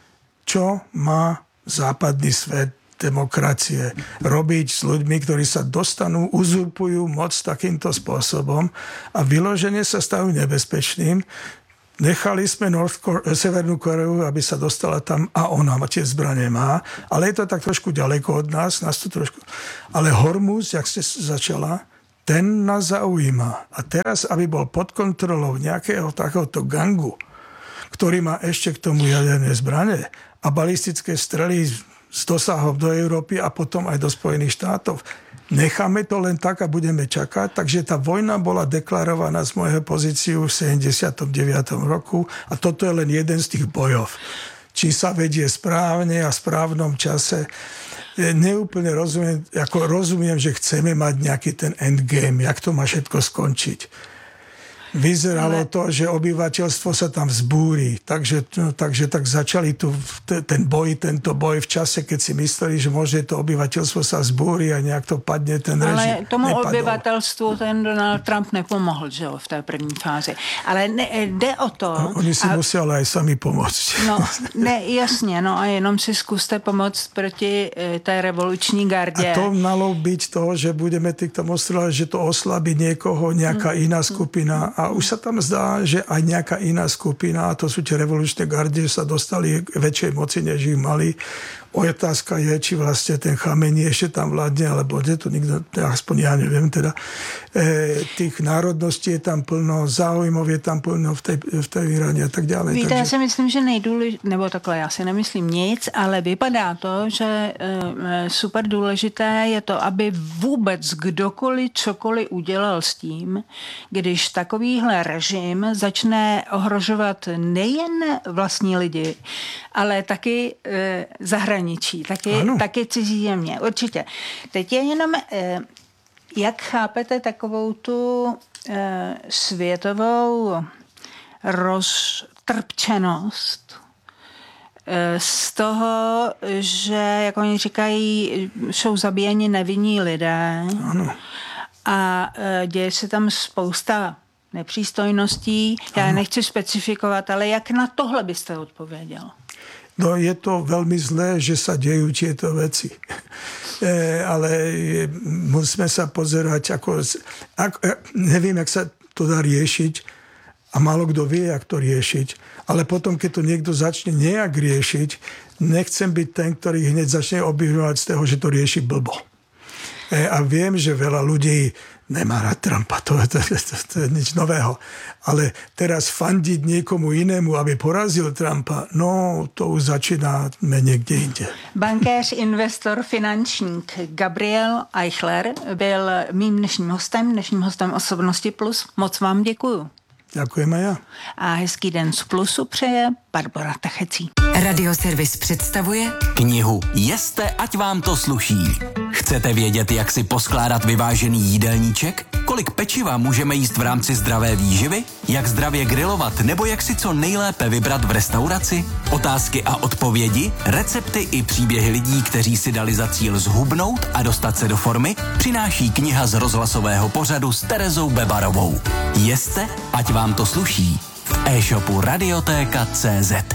Čo má západný svet, demokracie robiť s ľuďmi, ktorí sa dostanú, uzurpujú moc takýmto spôsobom a vyložene sa stavujú nebezpečným? Nechali sme North Core, Severnú Koreu, aby sa dostala tam a ona tie zbrane má, ale je to tak trošku ďaleko od nás, nás to trošku... Ale Hormuz, jak ste začala, ten nás zaujíma. A teraz, aby bol pod kontrolou nejakého takéhoto gangu, ktorý má ešte k tomu jaderné zbrane a balistické strely s dosahom do Európy a potom aj do Spojených štátov, necháme to len tak a budeme čakať. Takže tá vojna bola deklarovaná z mojej pozíciu v sedemdesiatom deviatom roku a toto je len jeden z tých bojov. Či sa vedie správne a v správnom čase. Neúplne rozumiem, ako rozumiem, že chceme mať nejaký ten endgame, jak to má všetko skončiť. Vyzeralo to, že obyvateľstvo sa tam vzbúri. Takže, no, takže tak začali tu ten boj, tento boj v čase, keď si mysleli, že môže to obyvateľstvo sa vzbúri a nejak to padne ten režim. Ale tomu nepadol. Obyvatelstvu ten Donald Trump nepomohl, že jo, v té první fázi. Ale ne, jde o to... No, oni si a... museli aj sami pomôcť. No, ne, jasně, no a jenom si zkuste pomoct proti e, té revoluční gardě. A to malo byť to, že budeme týchto ostrovať, že to oslabí niekoho, nejaká mm. iná skupina. A už sa tam zdá, že aj nejaká iná skupina, a to sú tie revolučné gardy, sa dostali k väčšej moci, než ich mali. Otázka je, či vlastne ten Chameni ešte tam vládne, alebo kde to nikto, aspoň ja neviem teda. E, tých národností je tam plno, záujmov je tam plno v tej, v tej Iráne a tak ďalej. Víte, takže... já si myslím, že nejdůležitější, nebo takhle, já si nemyslím nic, ale vypadá to, že e, super důležité je to, aby vůbec kdokoliv cokoliv udělal s tím, když takovýhle režim začne ohrožovat nejen vlastní lidi, ale taky e, zahraničí, taky, taky cizí země. Určitě. Teď je jenom, e, jak chápete takovou tu e, světovou roztrpčenost e, z toho, že, jak oni říkají, jsou zabíjeni nevinní lidé. Ano. A e, děje se tam spousta nepřístojností. Já ano. nechci specifikovat, ale jak na tohle byste odpověděl? No je to veľmi zlé, že sa dejú tieto veci. E, ale musíme sa pozerať, ako, ako, neviem, jak sa to dá riešiť a málo kto vie, jak to riešiť. Ale potom, keď to niekto začne nejak riešiť, nechcem byť ten, ktorý hneď začne obviňovať z toho, že to rieši blbo. E, a viem, že veľa ľudí nemá rád Trumpa, to, to, to, to, to je nič nového. Ale teraz fandiť niekomu inému, aby porazil Trumpa, no to už začínáme niekde inde. Bankéř, investor, finančník Gabriel Eichler byl mým dnešním hostem, dnešním hostem Osobnosti Plus. Moc vám děkuju. Ďakujem aj ja. A hezký den z Plusu přeje Barbora Tachecí. Radioservis představuje knihu Jeste, ať vám to sluší. Chcete vědět, jak si poskládat vyvážený jídelníček? Kolik pečiva můžeme jíst v rámci zdravé výživy? Jak zdravě grilovat nebo jak si co nejlépe vybrat v restauraci? Otázky a odpovědi, recepty i příběhy lidí, kteří si dali za cíl zhubnout a dostat se do formy, přináší kniha z rozhlasového pořadu s Terezou Bebarovou. Jeste, ať vám to sluší. V e-shopu Radiotéka tečka cé zet.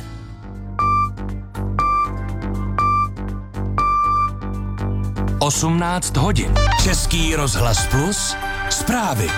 osmnáct hodin. Český rozhlas Plus. Zprávy.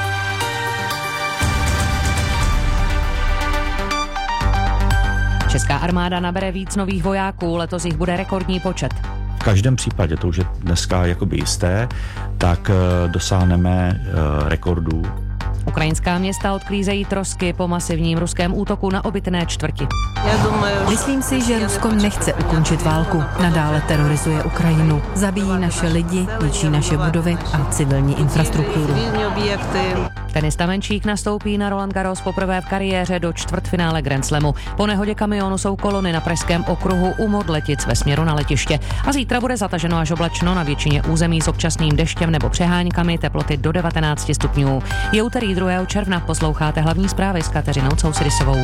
Česká armáda nabere víc nových vojáků, letos jich bude rekordní počet. V každém případě, to už je dneska jakoby jisté, tak dosáhneme rekordů. Ukrajinská města odklízejí trosky po masivním ruském útoku na obytné čtvrti. Myslím si, že Rusko nechce ukončit válku. Nadále terorizuje Ukrajinu. Zabíjí naše lidi, ničí naše budovy a civilní infrastrukturu. Tenista Menčík nastoupí na Roland Garros poprvé v kariéře do čtvrtfinále Grand Slamu. Po nehodě kamionu jsou kolony na pražském okruhu u Modletic ve směru na letiště. A zítra bude zataženo až oblačno na většině území s občasným deštěm nebo přeháňkami, teploty do devatenáct stupňů. Je úterý druhého června, posloucháte hlavní zprávy s Kateřinou Cousidisovou.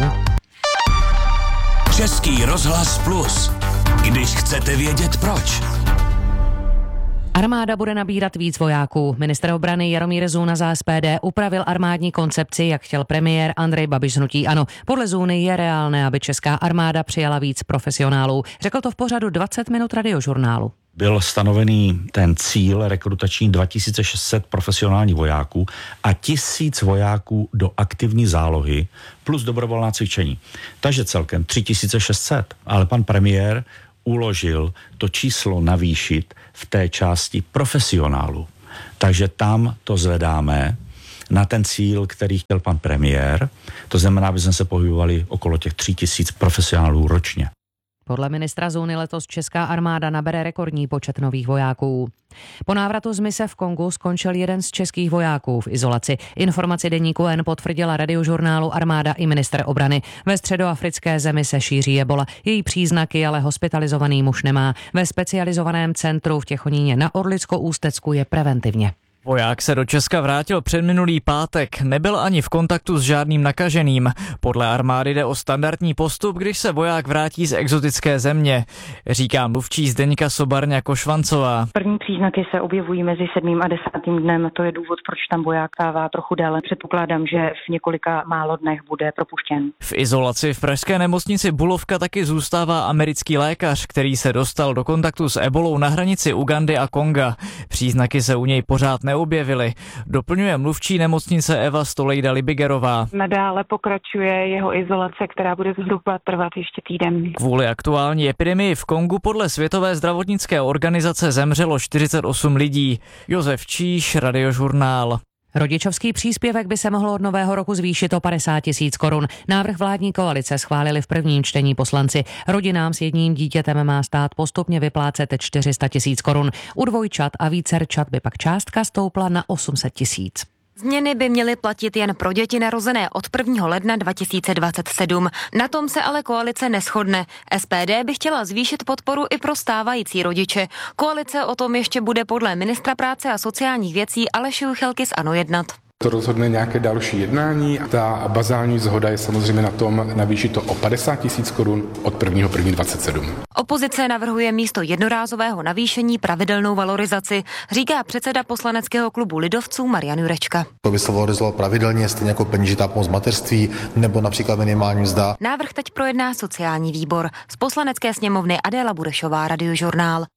Český rozhlas Plus. Když chcete vědět proč. Armáda bude nabírat víc vojáků. Ministr obrany Jaromír Zůna za S P D upravil armádní koncepci, jak chtěl premiér Andrej Babiš z hnutí ANO. Podle Zůny je reálné, aby česká armáda přijala víc profesionálů. Řekl to v pořadu dvacet minut radiožurnálu. Byl stanovený ten cíl rekrutační dva tisíce šest set profesionálních vojáků a tisíc vojáků do aktivní zálohy plus dobrovolná cvičení. Takže celkem tři tisíce šest set. Ale pan premiér uložil to číslo navýšit v té části profesionálů. Takže tam to zvedáme na ten cíl, který chtěl pan premiér. To znamená, aby jsme se pohybovali okolo těch tři tisíc profesionálů ročně. Podle ministra Zůny letos česká armáda nabere rekordní počet nových vojáků. Po návratu z mise v Kongu skončil jeden z českých vojáků v izolaci. Informaci deníku N potvrdila radiožurnálu Armáda i ministr obrany. Ve středoafrické zemi se šíří ebola. Její příznaky ale hospitalizovaný muž nemá. Ve specializovaném centru v Těchoníně na Orlicko-Ústecku je preventivně. Voják se do Česka vrátil předminulý pátek, nebyl ani v kontaktu s žádným nakaženým. Podle armády jde o standardní postup, když se voják vrátí z exotické země, říká mluvčí Zdeňka Sobarňa-Košvancová. První příznaky se objevují mezi sedmým a desátým dnem, to je důvod, proč tam voják trvá trochu déle. Předpokládám, že v několika málo dnech bude propuštěn. V izolaci v pražské nemocnici Bulovka taky zůstává americký lékař, který se dostal do kontaktu s ebolou na hranici Ugandy a Konga. Příznaky se u něj pořád ne neobjevily. Doplňuje mluvčí nemocnice Eva Stolejda-Libigerová. Nadále pokračuje jeho izolace, která bude zhruba trvat ještě týden. Kvůli aktuální epidemii v Kongu podle Světové zdravotnické organizace zemřelo čtyřicet osm lidí. Josef Číš, Radiožurnál. Rodičovský příspěvek by se mohl od nového roku zvýšit o padesát tisíc korun. Návrh vládní koalice schválili v prvním čtení poslanci. Rodinám s jedním dítětem má stát postupně vyplácet čtyři sta tisíc korun. U dvojčat a vícerčat by pak částka stoupla na osm set tisíc. Změny by měly platit jen pro děti narozené od prvního ledna dva tisíce dvacet sedm. Na tom se ale koalice neshodne. S P D by chtěla zvýšit podporu i pro stávající rodiče. Koalice o tom ještě bude podle ministra práce a sociálních věcí Aleše Juchelky z ANO jednat. To rozhodne nějaké další jednání. Ta bazální zhoda je samozřejmě na tom navýšit to o padesát tisíc korun od prvního prvního dvacet sedm. Opozice navrhuje místo jednorázového navýšení pravidelnou valorizaci, říká předseda poslaneckého klubu lidovců Marian Jurečka. To by se valorizovalo pravidelně, stejně jako peněžitá pomoc mateřství nebo například minimální mzda. Návrh teď projedná sociální výbor. Z poslanecké sněmovny Adéla Burešová, Radiožurnál.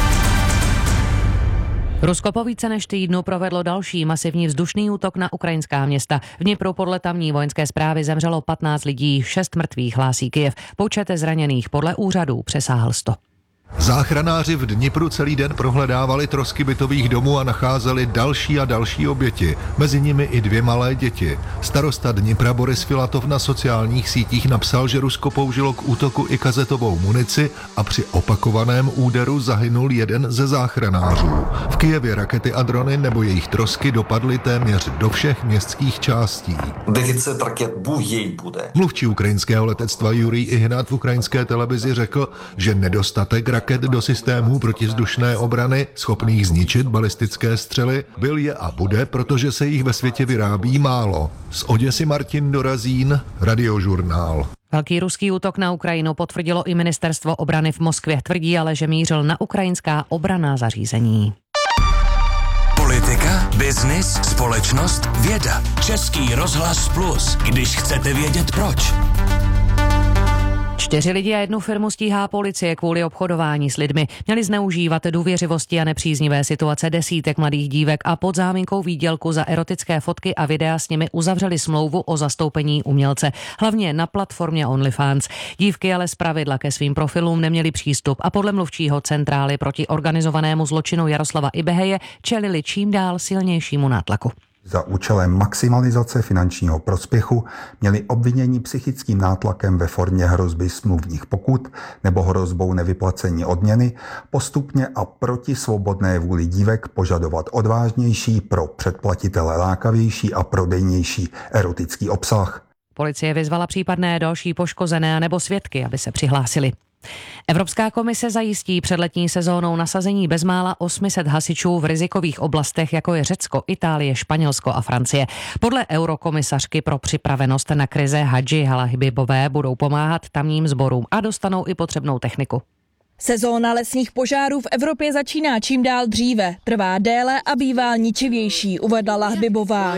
Rusko po více než týdnu provedlo další masivní vzdušný útok na ukrajinská města. V Dnipru podle tamní vojenské zprávy zemřelo patnáct lidí, šest mrtvých hlásí Kyjev. Počet zraněných podle úřadů přesáhl sto. Záchranáři v Dnipru celý den prohledávali trosky bytových domů a nacházeli další a další oběti, mezi nimi i dvě malé děti. Starosta Dnipra Boris Filatov na sociálních sítích napsal, že Rusko použilo k útoku i kazetovou munici a při opakovaném úderu zahynul jeden ze záchranářů. V Kyjevě rakety a drony nebo jejich trosky dopadly téměř do všech městských částí. Deficit raket jej bude. Mluvčí ukrajinského letectva Jurij Ihnat v ukrajinské televizi řekl, že nedostatek raket do systémů protivzdušné obrany, schopných zničit balistické střely, byl je a bude, protože se jich ve světě vyrábí málo. Z Oděsy Martin Dorazín, Radiožurnál. Velký ruský útok na Ukrajinu potvrdilo i ministerstvo obrany v Moskvě. Tvrdí ale, že mířil na ukrajinská obranná zařízení. Politika, biznis, společnost, věda. Český rozhlas Plus, když chcete vědět proč. Čtyři lidi a jednu firmu stíhá policie kvůli obchodování s lidmi. Měli zneužívat důvěřivosti a nepříznivé situace desítek mladých dívek a pod záminkou výdělku za erotické fotky a videa s nimi uzavřeli smlouvu o zastoupení umělce. Hlavně na platformě OnlyFans. Dívky ale zpravidla ke svým profilům neměly přístup a podle mluvčího centrály proti organizovanému zločinu Jaroslava Ibeheje čelili čím dál silnějšímu nátlaku. Za účelem maximalizace finančního prospěchu měli obvinění psychickým nátlakem ve formě hrozby smluvních pokut nebo hrozbou nevyplacení odměny postupně a proti svobodné vůli dívek požadovat odvážnější, pro předplatitele lákavější a prodejnější erotický obsah. Policie vyzvala případné další poškozené nebo svědky, aby se přihlásili. Evropská komise zajistí před letní sezónou nasazení bezmála osm set hasičů v rizikových oblastech, jako je Řecko, Itálie, Španělsko a Francie. Podle eurokomisařky pro připravenost na krize Hadži Halahibibové budou pomáhat tamním sborům a dostanou i potřebnou techniku. Sezóna lesních požárů v Evropě začíná čím dál dříve, trvá déle a bývá ničivější, uvedla Lahbibová.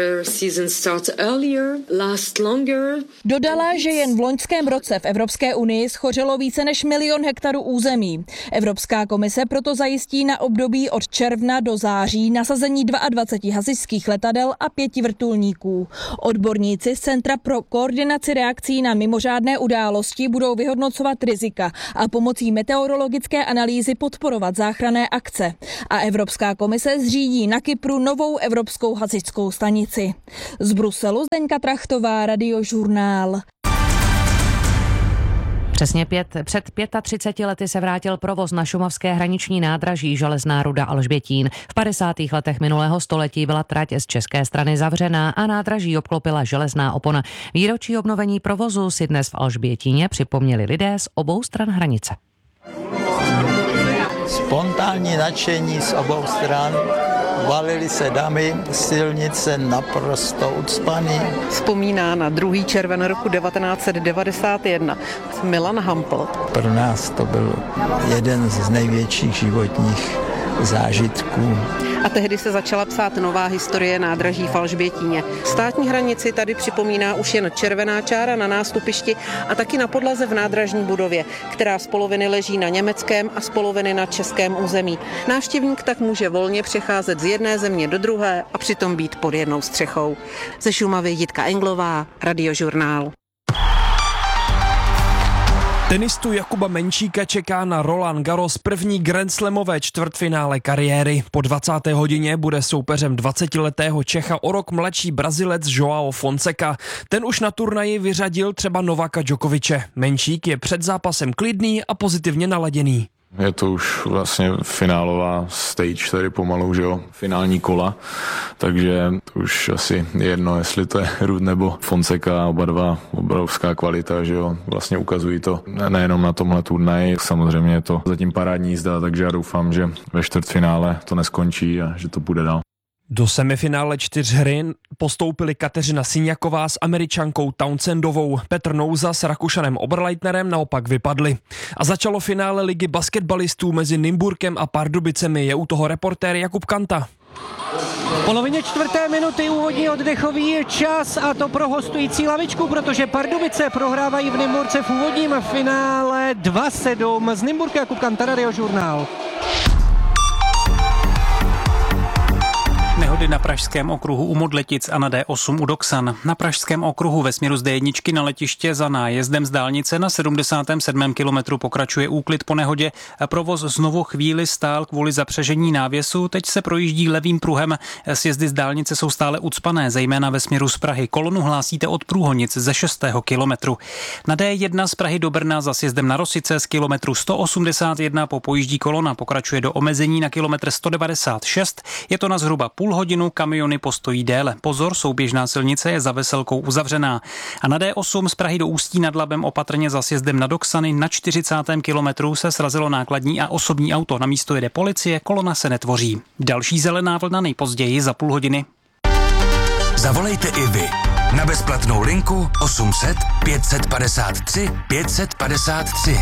Dodala, že jen v loňském roce v Evropské unii schořelo více než milion hektarů území. Evropská komise proto zajistí na období od června do září nasazení dvacet dva hasičských letadel a pěti vrtulníků. Odborníci z Centra pro koordinaci reakcí na mimořádné události budou vyhodnocovat rizika a pomocí meteorologické analýzy podporovat záchranné akce. A Evropská komise zřídí na Kypru novou evropskou hasičskou stanici. Z Bruselu Zdeňka Trachtová, Radiožurnál. Přesně pět, před třiceti pěti lety se vrátil provoz na šumavské hraniční nádraží Železná ruda Alžbětín. V padesátých letech minulého století byla trať z české strany zavřená a nádraží obklopila železná opona. Výročí obnovení provozu si dnes v Alžbětíně připomněli lidé z obou stran hranice. Spontánní nadšení z obou stran, valily se dámy, silnice naprosto ucpaný. Vzpomíná na druhý červen roku devatenáct set devadesát jedna Milan Hampl. Pro nás to byl jeden z největších životních zážitků. A tehdy se začala psát nová historie nádraží v Alžbětíně. Státní hranici tady připomíná už jen červená čára na nástupišti a taky na podlaze v nádražní budově, která z poloviny leží na německém a z poloviny na českém území. Návštěvník tak může volně přecházet z jedné země do druhé a přitom být pod jednou střechou. Ze Šumavy Jitka Englová, Radiožurnál. Tenistu Jakuba Menčíka čeká na Roland Garros první grandslamové čtvrtfinále kariéry. Po dvacáté hodině bude soupeřem dvacetiletého Čecha o rok mladší Brazilec João Fonseca. Ten už na turnaji vyřadil třeba Novaka Djokoviče. Menčík je před zápasem klidný a pozitivně naladěný. Je to už vlastně finálová stage, tady pomalu, že jo, finální kola, takže to už asi jedno, jestli to je Ruud nebo Fonseca, oba dva obrovská kvalita, že jo, vlastně ukazují to nejenom na tomhle turnaji, samozřejmě je to zatím parádní jízda, takže já doufám, že ve čtvrtfinále to neskončí a že to půjde dál. Do semifinále čtyřhry postoupili Kateřina Siňaková s Američankou Townsendovou. Petr Nouza s Rakušanem Oberleitnerem naopak vypadli. A začalo finále ligy basketbalistů mezi Nymburkem a Pardubicemi. Je u toho reportér Jakub Kanta. V polovině čtvrté minuty úvodní oddechový čas a to pro hostující lavičku, protože Pardubice prohrávají v Nymburce v úvodním finále dva sedm. Z Nymburka Jakub Kanta, Radiožurnál. Nehody na pražském okruhu u Modletic a na D osm u Doksan. Na pražském okruhu ve směru z D jedna na letiště za nájezdem z dálnice na sedmdesátém sedmém kilometru pokračuje úklid po nehodě. Provoz znovu chvíli stál kvůli zapřežení návěsu, teď se projíždí levým pruhem. Sjezdy z dálnice jsou stále ucpané, zejména ve směru z Prahy. Kolonu hlásíte od Průhonic ze šestého kilometru. Na D jedna z Prahy do Brna za sjezdem na Rosice z kilometru sto osmdesát jedna po pojíždí kolona pokračuje do omezení na kilometr sto devadesát šest. Je to na zhruba půl hodinu, kamiony postojí déle. Pozor, souběžná silnice je za Veselkou uzavřená. A na D osm z Prahy do Ústí nad Labem opatrně za sjezdem na Doksany na čtyřicátém kilometru se srazilo nákladní a osobní auto. Na místo jede policie, kolona se netvoří. Další zelená vlna nejpozději za půl hodiny. Zavolejte i vy na bezplatnou linku osm set pět set padesát tři pět set padesát tři.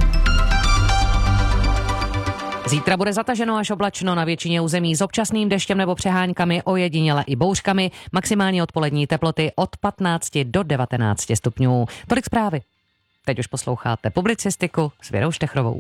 Zítra bude zataženo až oblačno na většině území s občasným deštěm nebo přeháňkami, ojediněle i bouřkami, maximální odpolední teploty od patnácti do devatenácti stupňů. Tolik zprávy. Teď už posloucháte publicistiku s Věrou Štechrovou.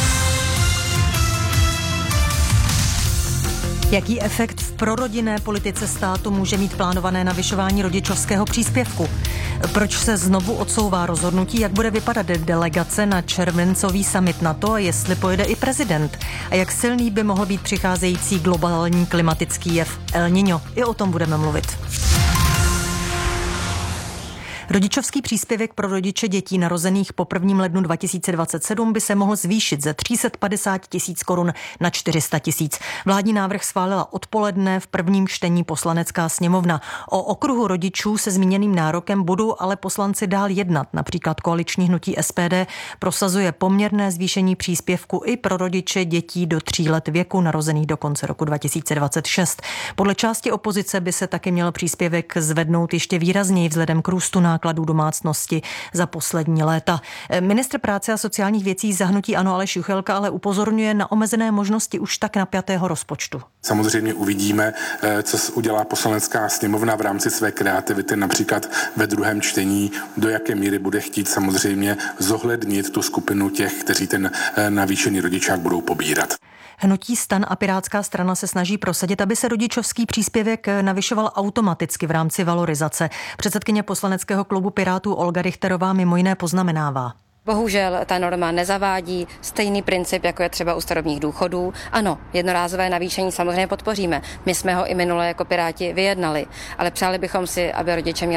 Jaký efekt v prorodinné politice státu může mít plánované navyšování rodičovského příspěvku? Proč se znovu odsouvá rozhodnutí, jak bude vypadat delegace na červencový summit NATO a jestli pojede i prezident? A jak silný by mohl být přicházející globální klimatický jev El Niño? I o tom budeme mluvit. Rodičovský příspěvek pro rodiče dětí narozených po prvním lednu dva tisíce dvacet sedm by se mohl zvýšit ze tři sta padesát tisíc korun na čtyři sta tisíc. Vládní návrh schválila odpoledne v prvním čtení Poslanecká sněmovna. O okruhu rodičů se zmíněným nárokem budou ale poslanci dál jednat. Například koaliční hnutí S P D prosazuje poměrné zvýšení příspěvku i pro rodiče dětí do tří let věku narozených do konce roku dva tisíce dvacet šest. Podle části opozice by se taky měl příspěvek zvednout ještě výrazněji vzhledem k růstu nákladů domácnosti za poslední léta. Ministr práce a sociálních věcí za hnutí ANO Aleš Juchelka ale upozorňuje na omezené možnosti už tak napjatého rozpočtu. Samozřejmě uvidíme, co udělá Poslanecká sněmovna v rámci své kreativity, například ve druhém čtení, do jaké míry bude chtít samozřejmě zohlednit tu skupinu těch, kteří ten navýšený rodičák budou pobírat. Hnutí STAN a Pirátská strana se snaží prosadit, aby se rodičovský příspěvek navyšoval automaticky v rámci valorizace. Předsedkyně poslaneckého klubu Pirátů Olga Richterová mimo jiné poznamenává. Bohužel ta norma nezavádí stejný princip, jako je třeba u starobních důchodů. Ano, jednorázové navýšení samozřejmě podpoříme. My jsme ho i minule jako Piráti vyjednali, ale přáli bychom si, aby rodiče měli